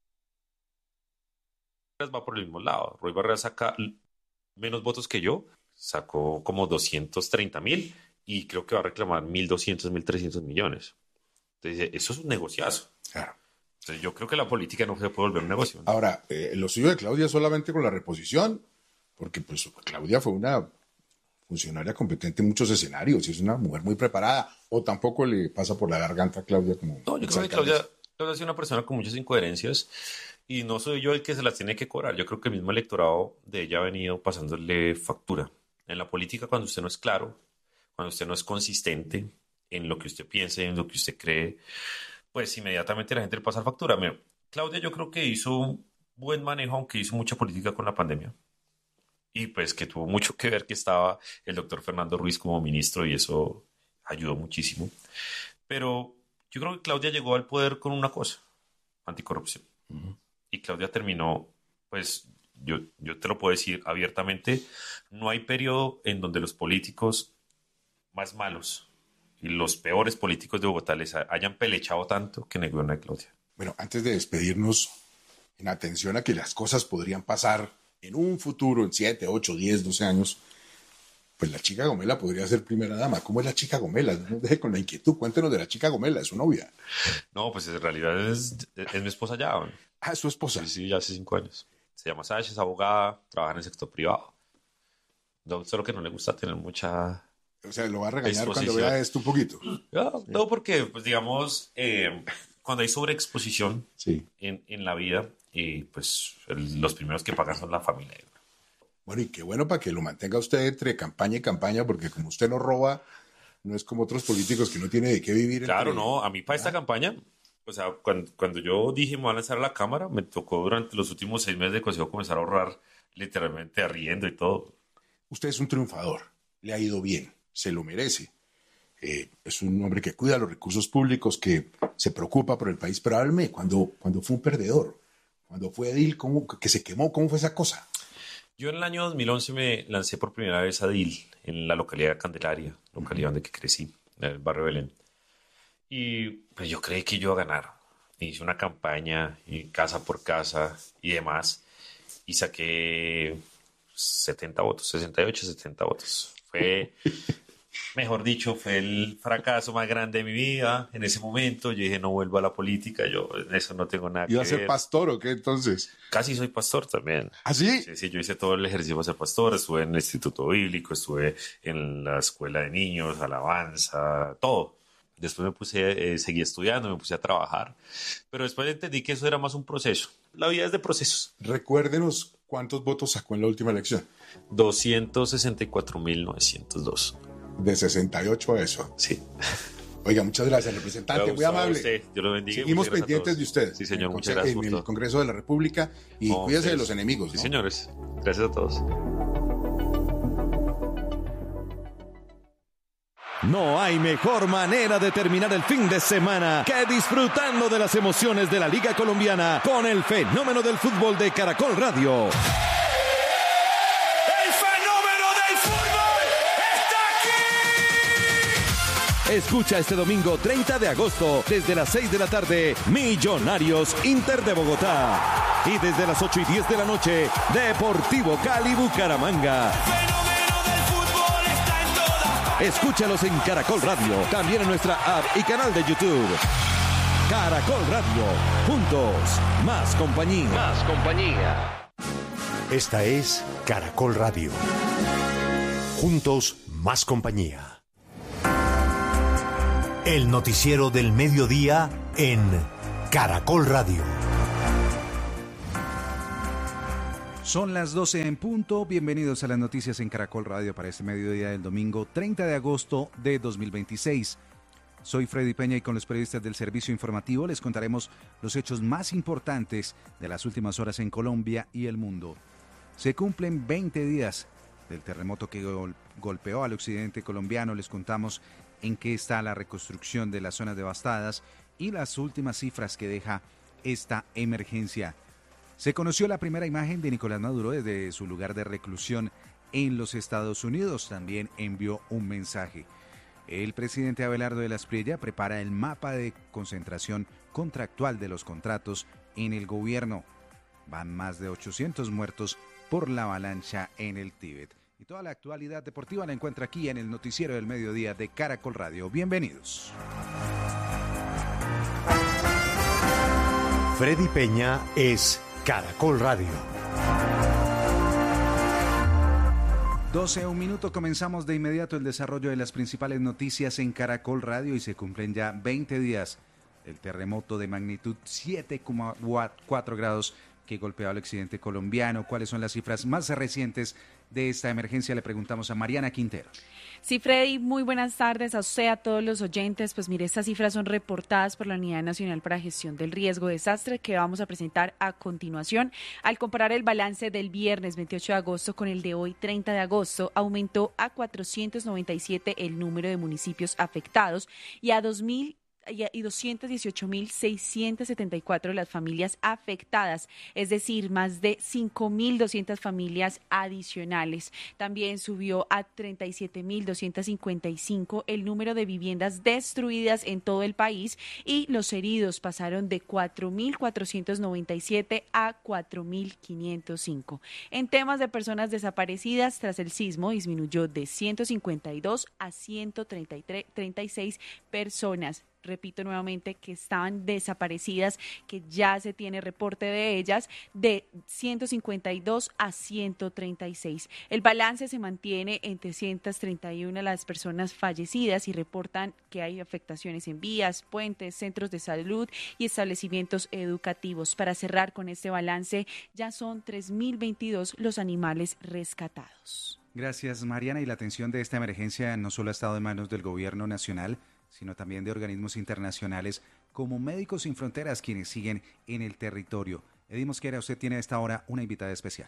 va por el mismo lado. Roy Barreras saca menos votos que yo, sacó como doscientos treinta mil y creo que va a reclamar mil doscientos, mil trescientos millones. Entonces, eso es un negociazo. Claro. Entonces, yo creo que la política no se puede volver un negocio, ¿no? Ahora, eh, lo suyo de Claudia solamente con la reposición, porque pues Claudia fue una funcionaria competente en muchos escenarios y es una mujer muy preparada, o tampoco le pasa por la garganta a Claudia como... No, yo creo que Claudia, Claudia es una persona con muchas incoherencias y no soy yo el que se las tiene que cobrar. Yo creo que el mismo electorado de ella ha venido pasándole factura. En la política, cuando usted no es claro, cuando usted no es consistente en lo que usted piense, en lo que usted cree, pues inmediatamente la gente le pasa factura. Mira, Claudia yo creo que hizo un buen manejo, aunque hizo mucha política con la pandemia. Y pues que tuvo mucho que ver que estaba el doctor Fernando Ruiz como ministro y eso ayudó muchísimo. Pero yo creo que Claudia llegó al poder con una cosa, anticorrupción. Uh-huh. Y Claudia terminó, pues yo, yo te lo puedo decir abiertamente, no hay periodo en donde los políticos más malos y los peores políticos de Bogotá les hayan pelechado tanto que negó a Claudia. Bueno, antes de despedirnos, en atención a que las cosas podrían pasar en un futuro, en siete, ocho, diez, doce años, pues la chica Gomela podría ser primera dama. ¿Cómo es la chica Gomela? No nos deje con la inquietud. Cuéntenos de la chica Gomela, es su novia. No, pues en realidad es, es mi esposa ya. ¿No? Ah, es su esposa. Sí, sí, ya hace cinco años. Se llama Sasha, es abogada, trabaja en el sector privado. No, solo que no le gusta tener mucha... O sea, lo va a regañar cuando vea esto un poquito. No, sí. No, porque, pues digamos, eh, cuando hay sobreexposición sí. en, en la vida, eh, pues el, los primeros que pagan son la familia. Bueno, y qué bueno para que lo mantenga usted entre campaña y campaña, porque como usted no roba, no es como otros políticos que no tiene de qué vivir. Claro, entre... no, a mí para esta ah. campaña, o sea, cuando, cuando yo dije me voy a lanzar a la Cámara, me tocó durante los últimos seis meses de consejo comenzar a ahorrar literalmente arriendo y todo. Usted es un triunfador, le ha ido bien. Se lo merece. Eh, es un hombre que cuida los recursos públicos, que se preocupa por el país. Pero háblame, cuando, cuando fue un perdedor, cuando fue edil, ¿cómo, que se quemó? ¿Cómo fue esa cosa? Yo en el año dos mil once me lancé por primera vez a edil en la localidad de Candelaria, localidad uh-huh. donde crecí, en el barrio Belén. Y pues yo creí que yo iba a ganar. Hice una campaña, y casa por casa y demás, y saqué setenta votos, sesenta y ocho, setenta votos. Fue... Mejor dicho, fue el fracaso más grande de mi vida. En ese momento yo dije, no vuelvo a la política, yo en eso no tengo nada que ver. ¿Iba a ser pastor o qué entonces? Casi soy pastor también. ¿Ah, sí? Sí, sí, yo hice todo el ejercicio para ser pastor, estuve en el Instituto Bíblico, estuve en la escuela de niños, alabanza, todo. Después me puse, eh, seguí estudiando, me puse a trabajar, pero después entendí que eso era más un proceso. La vida es de procesos. Recuérdenos cuántos votos sacó en la última elección. doscientos sesenta y cuatro mil novecientos dos. De sesenta y ocho a eso. Sí. Oiga, muchas gracias, representante, muy amable. Usted. Dios lo bendiga. Seguimos pendientes de usted. Sí, señor, en muchas gracias. En el Congreso de la República y no, cuídese ustedes. de los enemigos. Sí, ¿no? señores. Gracias a todos. No hay mejor manera de terminar el fin de semana que disfrutando de las emociones de la Liga Colombiana con el fenómeno del fútbol de Caracol Radio. Escucha este domingo treinta de agosto desde las seis de la tarde Millonarios Inter de Bogotá y desde las ocho y diez de la noche Deportivo Cali Bucaramanga. Escúchalos en Caracol Radio, también en nuestra app y canal de YouTube. Caracol Radio. Juntos, más compañía. Más compañía. Esta es Caracol Radio. Juntos, más compañía. El noticiero del mediodía en Caracol Radio. Son las doce en punto. Bienvenidos a las noticias en Caracol Radio para este mediodía del domingo treinta de agosto de dos mil veintiséis. Soy Freddy Peña y con los periodistas del Servicio Informativo les contaremos los hechos más importantes de las últimas horas en Colombia y el mundo. Se cumplen veinte días del terremoto que gol- golpeó al occidente colombiano. Les contamos en qué está la reconstrucción de las zonas devastadas y las últimas cifras que deja esta emergencia. Se conoció la primera imagen de Nicolás Maduro desde su lugar de reclusión en los Estados Unidos. También envió un mensaje. El presidente Abelardo de la Espriella prepara el mapa de concentración contractual de los contratos en el gobierno. Van más de ochocientos muertos por la avalancha en el Tíbet. Y toda la actualidad deportiva la encuentra aquí en el noticiero del mediodía de Caracol Radio. Bienvenidos. Freddy Peña es Caracol Radio. doce, un minuto, comenzamos de inmediato el desarrollo de las principales noticias en Caracol Radio y se cumplen ya veinte días del terremoto de magnitud siete coma cuatro grados que golpeó al occidente colombiano. ¿Cuáles son las cifras más recientes de esta emergencia? Le preguntamos a Mariana Quintero. Sí, Freddy, muy buenas tardes a usted, a todos los oyentes. Pues mire, estas cifras son reportadas por la Unidad Nacional para Gestión del Riesgo de Desastre que vamos a presentar a continuación. Al comparar el balance del viernes veintiocho de agosto con el de hoy treinta de agosto, aumentó a cuatrocientos noventa y siete el número de municipios afectados y a dos mil y doscientos dieciocho mil seiscientos setenta y cuatro de las familias afectadas, es decir, más de cinco mil doscientas familias adicionales. También subió a treinta y siete mil doscientos cincuenta y cinco el número de viviendas destruidas en todo el país y los heridos pasaron de cuatro mil cuatrocientos noventa y siete a cuatro mil quinientos cinco. En temas de personas desaparecidas tras el sismo, disminuyó de ciento cincuenta y dos a ciento treinta y tres, treinta y seis personas. Repito nuevamente que estaban desaparecidas, que ya se tiene reporte de ellas, de ciento cincuenta y dos a ciento treinta y seis. El balance se mantiene en trescientas treinta y una las personas fallecidas y reportan que hay afectaciones en vías, puentes, centros de salud y establecimientos educativos. Para cerrar con este balance, ya son tres mil veintidós los animales rescatados. Gracias, Mariana. Y la atención de esta emergencia no solo ha estado en manos del gobierno nacional, sino también de organismos internacionales como Médicos Sin Fronteras, quienes siguen en el territorio. Eddy Mosquera, usted tiene a esta hora una invitada especial.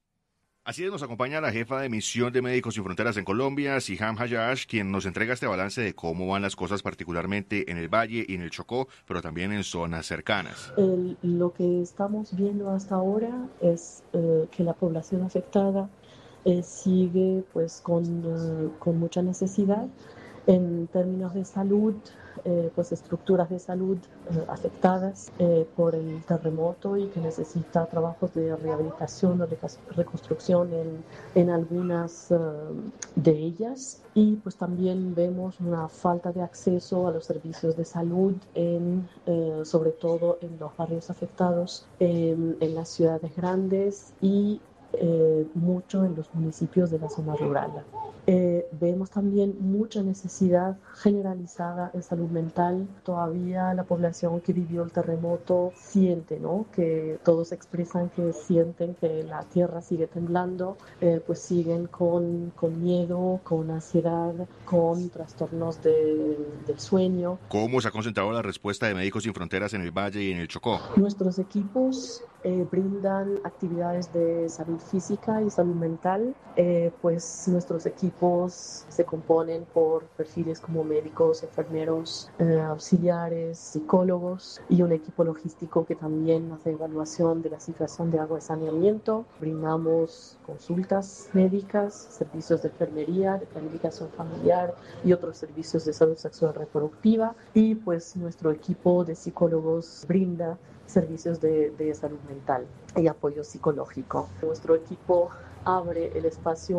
Así es, nos acompaña la jefa de misión de Médicos Sin Fronteras en Colombia, Siham Hayash, quien nos entrega este balance de cómo van las cosas particularmente en el Valle y en el Chocó, pero también en zonas cercanas. El, lo que estamos viendo hasta ahora es eh, que la población afectada eh, sigue pues con, uh, con mucha necesidad. En términos de salud, eh, pues estructuras de salud eh, afectadas eh, por el terremoto y que necesita trabajos de rehabilitación o de reconstrucción en, en algunas uh, de ellas. Y pues también vemos una falta de acceso a los servicios de salud, en, eh, sobre todo en los barrios afectados, eh, en las ciudades grandes y eh, mucho en los municipios de la zona rural. Eh, vemos también mucha necesidad generalizada en salud mental. Todavía la población que vivió el terremoto siente, ¿no?, que todos expresan que sienten que la tierra sigue temblando, eh, pues siguen con, con miedo, con ansiedad, con trastornos de, del sueño. ¿Cómo se ha concentrado la respuesta de Médicos Sin Fronteras en el Valle y en el Chocó? Nuestros equipos eh, brindan actividades de salud física y salud mental, eh, pues nuestros equipos se componen por perfiles como médicos, enfermeros, eh, auxiliares, psicólogos y un equipo logístico que también hace evaluación de la situación de agua y saneamiento. Brindamos consultas médicas, servicios de enfermería, de planificación familiar y otros servicios de salud sexual reproductiva, y pues nuestro equipo de psicólogos brinda servicios de, de salud mental y apoyo psicológico. Nuestro equipo abre el espacio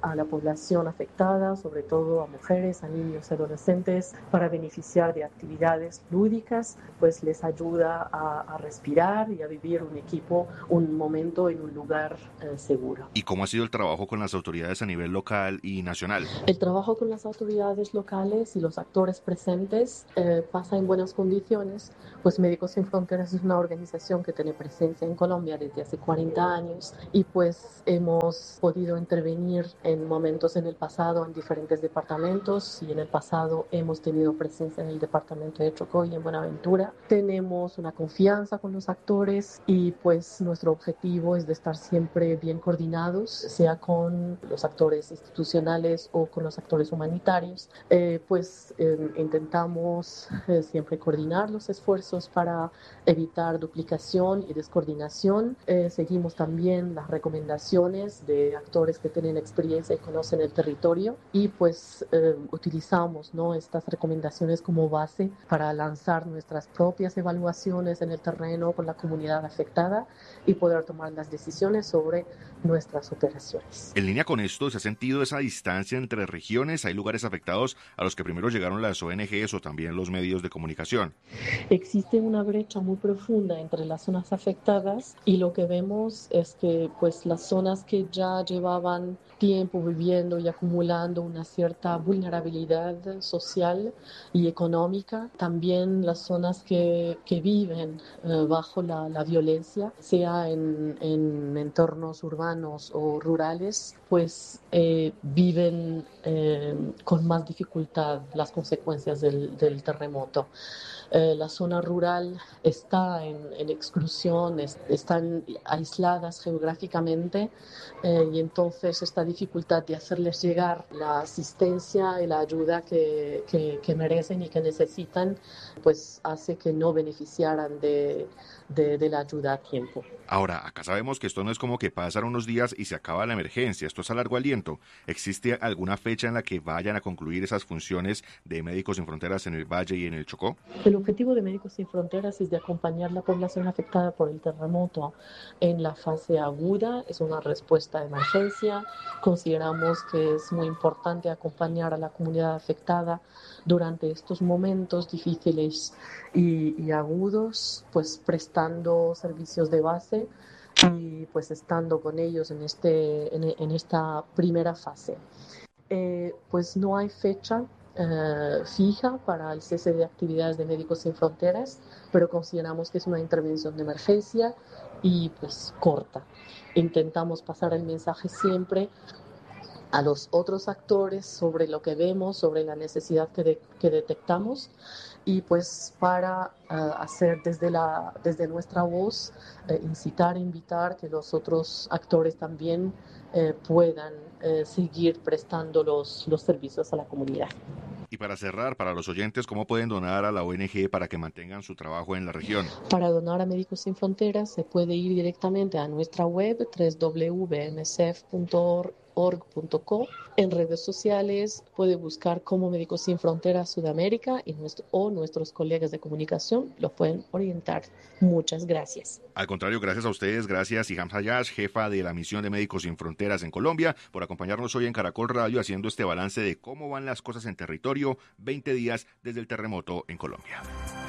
a la población afectada, sobre todo a mujeres, a niños y adolescentes, para beneficiar de actividades lúdicas, pues les ayuda a, a respirar y a vivir un equipo, un momento en un lugar eh, seguro. ¿Y cómo ha sido el trabajo con las autoridades a nivel local y nacional? El trabajo con las autoridades locales y los actores presentes eh, pasa en buenas condiciones, pues Médicos Sin Fronteras es una organización que tiene presencia en Colombia desde hace cuarenta años y pues hemos podido intervenir en momentos en el pasado en diferentes departamentos y en el pasado hemos tenido presencia en el departamento de Chocó y en Buenaventura. Tenemos una confianza con los actores y pues nuestro objetivo es de estar siempre bien coordinados, sea con los actores institucionales o con los actores humanitarios. Eh, pues eh, intentamos eh, siempre coordinar los esfuerzos para evitar duplicación y descoordinación. Eh, seguimos también las recomendaciones de actores que tienen experiencia y conocen el territorio y pues eh, utilizamos, ¿no?, estas recomendaciones como base para lanzar nuestras propias evaluaciones en el terreno con la comunidad afectada y poder tomar las decisiones sobre nuestras operaciones. En línea con esto, ¿se ha sentido esa distancia entre regiones? ¿Hay lugares afectados a los que primero llegaron las O N Ges o también los medios de comunicación? Existe una brecha muy profunda entre las zonas afectadas y lo que vemos es que pues las zonas que ya llevaban tiempo viviendo y acumulando una cierta vulnerabilidad social y económica, también las zonas que, que viven eh, bajo la, la violencia, sea en, en entornos urbanos o rurales, pues eh, viven eh, con más dificultad las consecuencias del, del terremoto. Eh, la zona rural está en, en exclusión, es, están aisladas geográficamente eh, y entonces esta dificultad de hacerles llegar la asistencia y la ayuda que, que, que merecen y que necesitan, pues hace que no beneficiaran de, de, de la ayuda a tiempo. Ahora, acá sabemos que esto no es como que pasan unos días y se acaba la emergencia, esto es a largo aliento. ¿Existe alguna fecha en la que vayan a concluir esas funciones de Médicos Sin Fronteras en el Valle y en el Chocó? El objetivo de Médicos Sin Fronteras es de acompañar a la población afectada por el terremoto en la fase aguda, es una respuesta de emergencia. Consideramos que es muy importante acompañar a la comunidad afectada durante estos momentos difíciles y, y agudos, pues prestando servicios de base y pues estando con ellos en, este, en, en esta primera fase. Eh, pues no hay fecha Uh, fija para el cese de actividades de Médicos Sin Fronteras, pero consideramos que es una intervención de emergencia y pues corta. Intentamos pasar el mensaje siempre a los otros actores sobre lo que vemos, sobre la necesidad que, de, que detectamos y pues para uh, hacer desde, la, desde nuestra voz, uh, incitar, invitar que los otros actores también uh, puedan uh, seguir prestando los, los servicios a la comunidad. Y para cerrar, para los oyentes, ¿cómo pueden donar a la O N Ge para que mantengan su trabajo en la región? Para donar a Médicos Sin Fronteras se puede ir directamente a nuestra web doble u doble u doble u punto m s f punto org punto co. En redes sociales puede buscar como Médicos Sin Fronteras Sudamérica y nuestro, o nuestros colegas de comunicación los pueden orientar. Muchas gracias. Al contrario, gracias a ustedes, gracias Siham Hayash, jefa de la misión de Médicos Sin Fronteras en Colombia, por acompañarnos hoy en Caracol Radio haciendo este balance de cómo van las cosas en territorio, veinte días desde el terremoto en Colombia.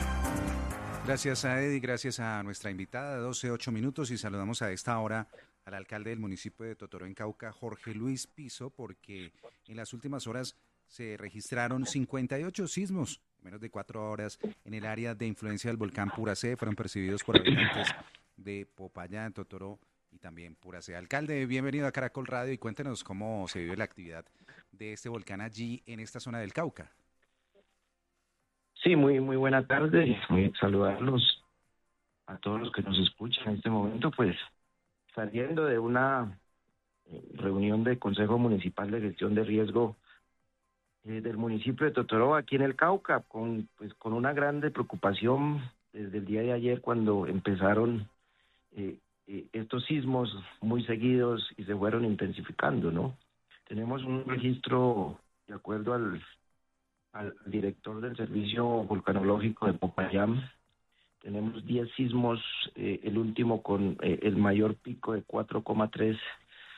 Gracias a Eddie, gracias a nuestra invitada, doce, ocho minutos, y saludamos a esta hora al alcalde del municipio de Totoró en Cauca, Jorge Luis Piso, porque en las últimas horas se registraron cincuenta y ocho sismos, en menos de cuatro horas, en el área de influencia del volcán Puracé, fueron percibidos por habitantes de Popayán, Totoró y también Puracé. Alcalde, bienvenido a Caracol Radio y cuéntenos cómo se vive la actividad de este volcán allí en esta zona del Cauca. Sí, muy muy buena tarde, muy saludarlos a todos los que nos escuchan en este momento, pues saliendo de una reunión del Consejo Municipal de Gestión de Riesgo eh, del municipio de Totoró, aquí en el Cauca, con pues con una grande preocupación desde el día de ayer cuando empezaron eh, eh, estos sismos muy seguidos y se fueron intensificando, ¿no? Tenemos un registro, de acuerdo al al director del Servicio Vulcanológico de Popayán, tenemos diez sismos, eh, el último con eh, el mayor pico de cuatro coma tres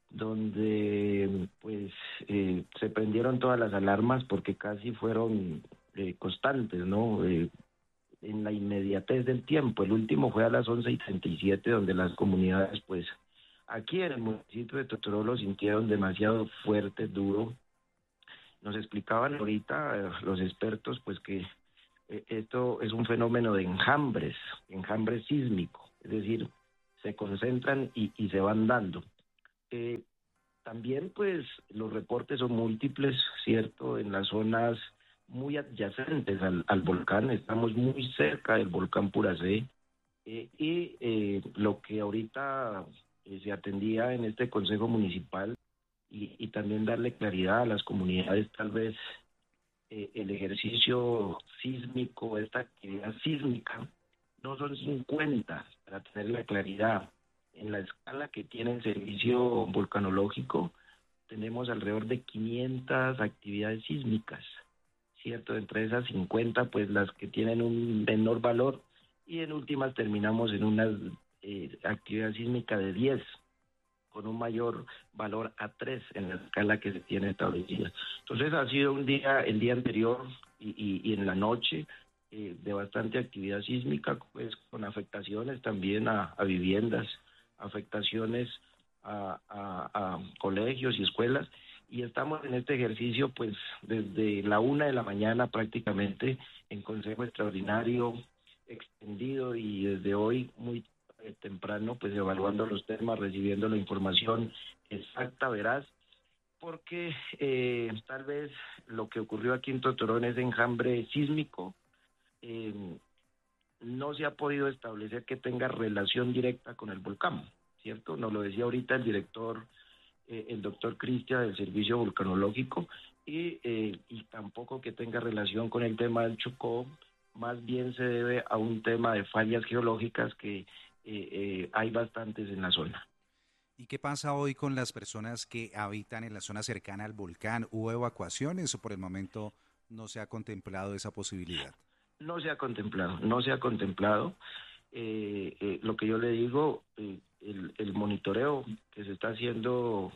donde pues eh, se prendieron todas las alarmas porque casi fueron eh, constantes, ¿no? Eh, en la inmediatez del tiempo. El último fue a las once y treinta y siete, donde las comunidades, pues, aquí en el municipio de Totoró lo sintieron demasiado fuerte, duro. Nos explicaban ahorita eh, los expertos, pues, que eh, esto es un fenómeno de enjambres, enjambre sísmico, es decir, se concentran y, y se van dando. Eh, también, pues, los reportes son múltiples, ¿cierto? En las zonas muy adyacentes al, al volcán, estamos muy cerca del volcán Puracé, eh, y eh, lo que ahorita eh, se atendía en este Consejo Municipal, y, y también darle claridad a las comunidades, tal vez eh, el ejercicio sísmico, esta actividad sísmica, no son cincuenta, para tener la claridad. En la escala que tiene el servicio volcanológico, tenemos alrededor de quinientas actividades sísmicas, ¿cierto? Entre esas cincuenta, pues las que tienen un menor valor, y en últimas terminamos en una eh, actividad sísmica de diez, con un mayor valor a tres en la escala que se tiene establecida. Entonces ha sido un día, el día anterior y, y, y en la noche, eh, de bastante actividad sísmica, pues con afectaciones también a, a viviendas, afectaciones a, a, a colegios y escuelas, y estamos en este ejercicio pues desde la una de la mañana prácticamente en consejo extraordinario extendido, y desde hoy muy eh, temprano pues evaluando los temas, recibiendo la información exacta, veraz, porque eh, tal vez lo que ocurrió aquí en Totoró, ese enjambre sísmico, eh, no se ha podido establecer que tenga relación directa con el volcán, ¿cierto? Nos lo decía ahorita el director, eh, el doctor Cristian del Servicio Volcanológico, y, eh, y tampoco que tenga relación con el tema del Chocó, más bien se debe a un tema de fallas geológicas que eh, eh, hay bastantes en la zona. ¿Y qué pasa hoy con las personas que habitan en la zona cercana al volcán? ¿Hubo evacuaciones o por el momento no se ha contemplado esa posibilidad? No se ha contemplado, no se ha contemplado. Eh, eh, lo que yo le digo, eh, el, el monitoreo que se está haciendo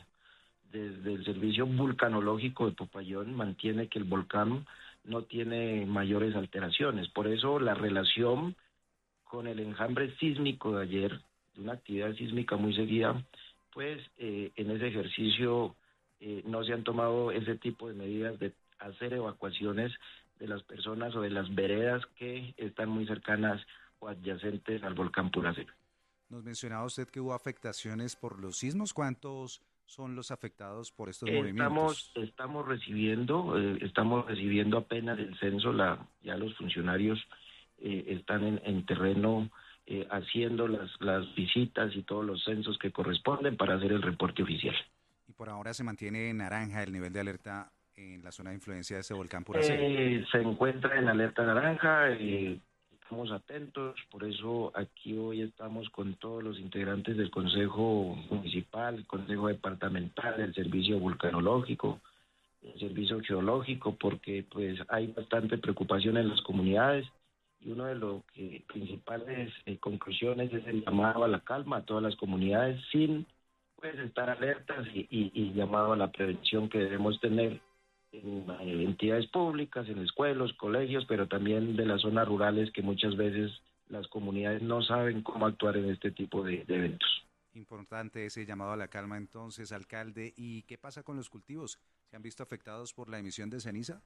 desde el Servicio Vulcanológico de Popayón mantiene que el volcán no tiene mayores alteraciones. Por eso la relación con el enjambre sísmico de ayer, de una actividad sísmica muy seguida, pues eh, en ese ejercicio eh, no se han tomado ese tipo de medidas de hacer evacuaciones de las personas o de las veredas que están muy cercanas o adyacentes al volcán Puracé. Nos mencionaba usted que hubo afectaciones por los sismos. ¿Cuántos son los afectados por estos estamos, movimientos? Estamos recibiendo, eh, estamos recibiendo apenas el censo, la, ya los funcionarios eh, están en, en terreno eh, haciendo las, las visitas y todos los censos que corresponden para hacer el reporte oficial. Y por ahora se mantiene en naranja el nivel de alerta en la zona de influencia de ese volcán Puracé. Eh, se encuentra en alerta naranja, eh, estamos atentos, por eso aquí hoy estamos con todos los integrantes del Consejo Municipal, el Consejo Departamental, el Servicio Vulcanológico, el Servicio Geológico, porque pues hay bastante preocupación en las comunidades, y una de las que, principales eh, conclusiones es el llamado a la calma a todas las comunidades sin pues estar alertas y, y, y llamado a la prevención que debemos tener en entidades públicas, en escuelas, colegios, pero también de las zonas rurales, que muchas veces las comunidades no saben cómo actuar en este tipo de, de eventos. Importante ese llamado a la calma entonces, alcalde. ¿Y qué pasa con los cultivos? ¿Se han visto afectados por la emisión de ceniza?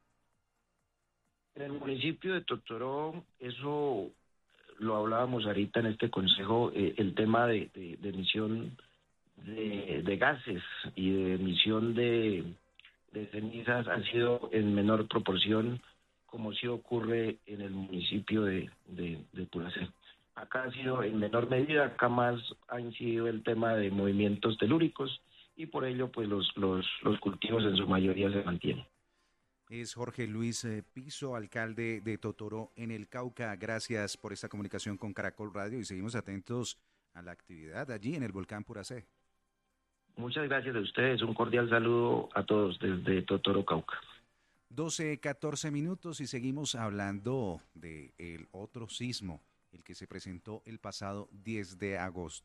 En el municipio de Totoró, eso lo hablábamos ahorita en este consejo, eh, el tema de, de, de emisión de, de gases y de emisión de de cenizas ha sido en menor proporción, como sí ocurre en el municipio de, de, de Puracé. Acá ha sido en menor medida, acá más ha incidido el tema de movimientos telúricos, y por ello pues los, los, los cultivos en su mayoría se mantienen. Es Jorge Luis eh, Piso, alcalde de Totoró en el Cauca. Gracias por esta comunicación con Caracol Radio y seguimos atentos a la actividad allí en el volcán Puracé. Muchas gracias a ustedes, un cordial saludo a todos desde Totoró, Cauca. doce, catorce minutos y seguimos hablando del otro sismo, el que se presentó el pasado diez de agosto.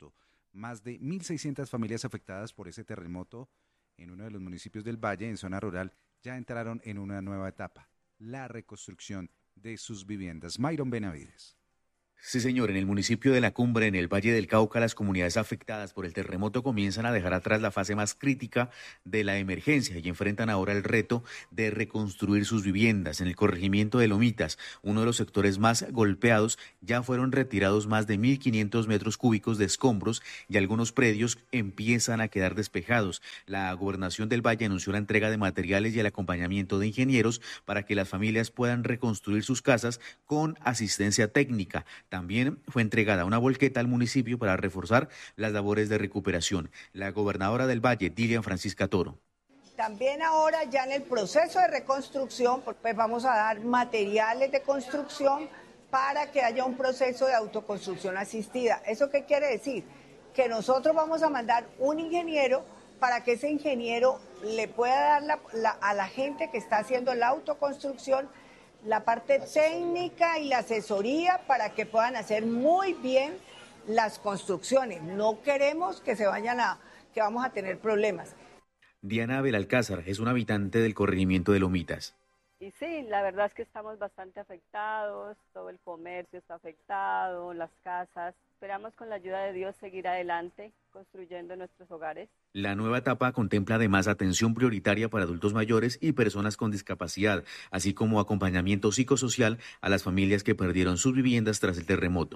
Más de mil seiscientas familias afectadas por ese terremoto en uno de los municipios del Valle, en zona rural, ya entraron en una nueva etapa, la reconstrucción de sus viviendas. Myron Benavides. Sí, señor, en el municipio de La Cumbre, en el Valle del Cauca, las comunidades afectadas por el terremoto comienzan a dejar atrás la fase más crítica de la emergencia y enfrentan ahora el reto de reconstruir sus viviendas. En el corregimiento de Lomitas, uno de los sectores más golpeados, ya fueron retirados más de mil quinientos metros cúbicos de escombros y algunos predios empiezan a quedar despejados. La gobernación del Valle anunció la entrega de materiales y el acompañamiento de ingenieros para que las familias puedan reconstruir sus casas con asistencia técnica. También fue entregada una volqueta al municipio para reforzar las labores de recuperación. La gobernadora del Valle, Dilian Francisca Toro. También ahora ya en el proceso de reconstrucción, pues vamos a dar materiales de construcción para que haya un proceso de autoconstrucción asistida. ¿Eso qué quiere decir? Que nosotros vamos a mandar un ingeniero para que ese ingeniero le pueda dar la, la, a la gente que está haciendo la autoconstrucción la parte técnica y la asesoría para que puedan hacer muy bien las construcciones. No queremos que se vayan a, que vamos a tener problemas. Diana Belalcázar es una habitante del corregimiento de Lomitas. Y sí, la verdad es que estamos bastante afectados, todo el comercio está afectado, las casas. Esperamos con la ayuda de Dios seguir adelante, construyendo nuestros hogares. La nueva etapa contempla además atención prioritaria para adultos mayores y personas con discapacidad, así como acompañamiento psicosocial a las familias que perdieron sus viviendas tras el terremoto.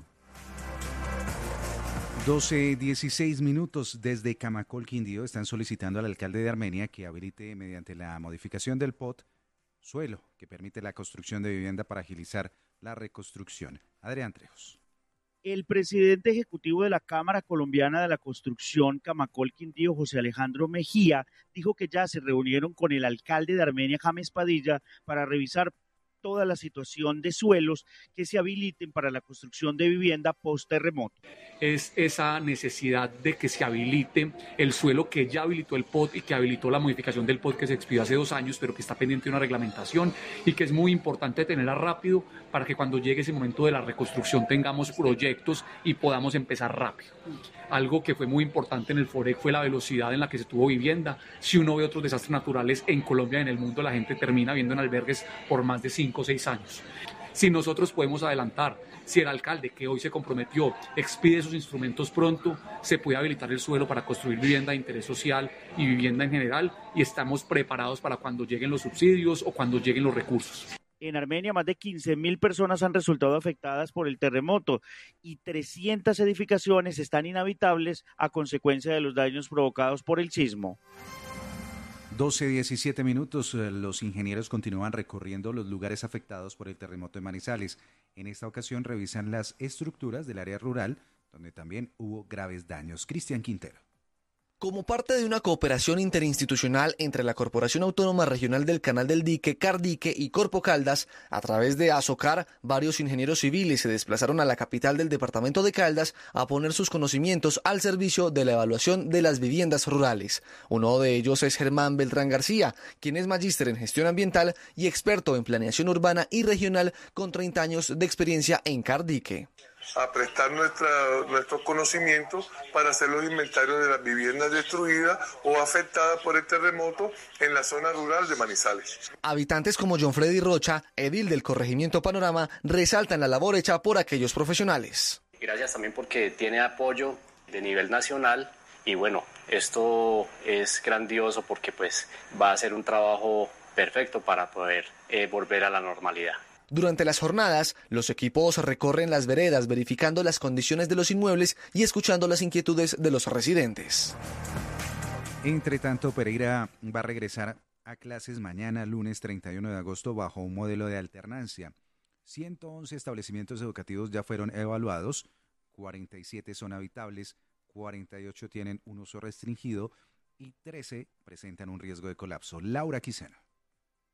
doce dieciséis minutos desde Camacol, Quindío, están solicitando al alcalde de Armenia que habilite mediante la modificación del P O T suelo que permite la construcción de vivienda para agilizar la reconstrucción. Adrián Trejos. El presidente ejecutivo de la Cámara Colombiana de la Construcción, Camacol, Quindío, José Alejandro Mejía, dijo que ya se reunieron con el alcalde de Armenia, James Padilla, para revisar toda la situación de suelos que se habiliten para la construcción de vivienda post-terremoto. Es esa necesidad de que se habilite el suelo que ya habilitó el P O T y que habilitó la modificación del P O T que se expidió hace dos años, pero que está pendiente de una reglamentación y que es muy importante tenerla rápido para que cuando llegue ese momento de la reconstrucción tengamos proyectos y podamos empezar rápido. Algo que fue muy importante en el FOREC fue la velocidad en la que se tuvo vivienda. Si uno ve otros desastres naturales en Colombia y en el mundo, la gente termina viviendo en albergues por más de cinco o seis años. Si nosotros podemos adelantar, si el alcalde que hoy se comprometió expide esos instrumentos pronto, se puede habilitar el suelo para construir vivienda de interés social y vivienda en general, y estamos preparados para cuando lleguen los subsidios o cuando lleguen los recursos. En Armenia, más de quince mil personas han resultado afectadas por el terremoto y trescientas edificaciones están inhabitables a consecuencia de los daños provocados por el sismo. doce diecisiete minutos, los ingenieros continúan recorriendo los lugares afectados por el terremoto de Manizales. En esta ocasión revisan las estructuras del área rural, donde también hubo graves daños. Cristian Quintero. Como parte de una cooperación interinstitucional entre la Corporación Autónoma Regional del Canal del Dique, Cardique y Corpo Caldas, a través de ASOCAR, varios ingenieros civiles se desplazaron a la capital del departamento de Caldas a poner sus conocimientos al servicio de la evaluación de las viviendas rurales. Uno de ellos es Germán Beltrán García, quien es magíster en gestión ambiental y experto en planeación urbana y regional con treinta años de experiencia en Cardique. A prestar nuestra, nuestros conocimientos para hacer los inventarios de las viviendas destruidas o afectadas por el terremoto en la zona rural de Manizales. Habitantes como John Freddy Rocha, edil del corregimiento Panorama, resaltan la labor hecha por aquellos profesionales. Gracias también porque tiene apoyo de nivel nacional y bueno, esto es grandioso porque pues va a ser un trabajo perfecto para poder eh, volver a la normalidad. Durante las jornadas, los equipos recorren las veredas verificando las condiciones de los inmuebles y escuchando las inquietudes de los residentes. Entre tanto, Pereira va a regresar a clases mañana, lunes treinta y uno de agosto, bajo un modelo de alternancia. ciento once establecimientos educativos ya fueron evaluados, cuarenta y siete son habitables, cuarenta y ocho tienen un uso restringido y trece presentan un riesgo de colapso. Laura Quiseno.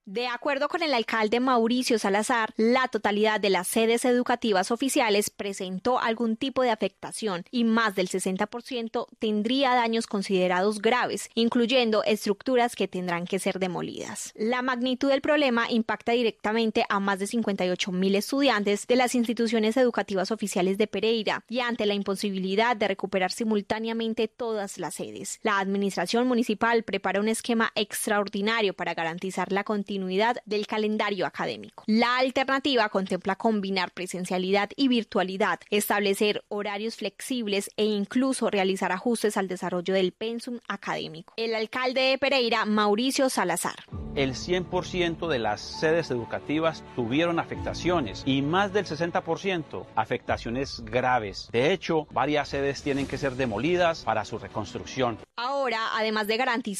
De acuerdo con el alcalde Mauricio Salazar, la totalidad de las sedes educativas oficiales presentó algún tipo de afectación y más del sesenta por ciento tendría daños considerados graves, incluyendo estructuras que tendrán que ser demolidas. La magnitud del problema impacta directamente a más de cincuenta y ocho mil estudiantes de las instituciones educativas oficiales de Pereira y ante la imposibilidad de recuperar simultáneamente todas las sedes. La administración municipal prepara un esquema extraordinario para garantizar la continuidad del calendario académico. La alternativa contempla combinar presencialidad y virtualidad, establecer horarios flexibles e incluso realizar ajustes al desarrollo del pensum académico. El alcalde de Pereira, Mauricio Salazar. El cien por ciento de las sedes educativas tuvieron afectaciones y más del sesenta por ciento afectaciones graves. De hecho, varias sedes tienen que ser demolidas para su reconstrucción. Ahora, además de garantizar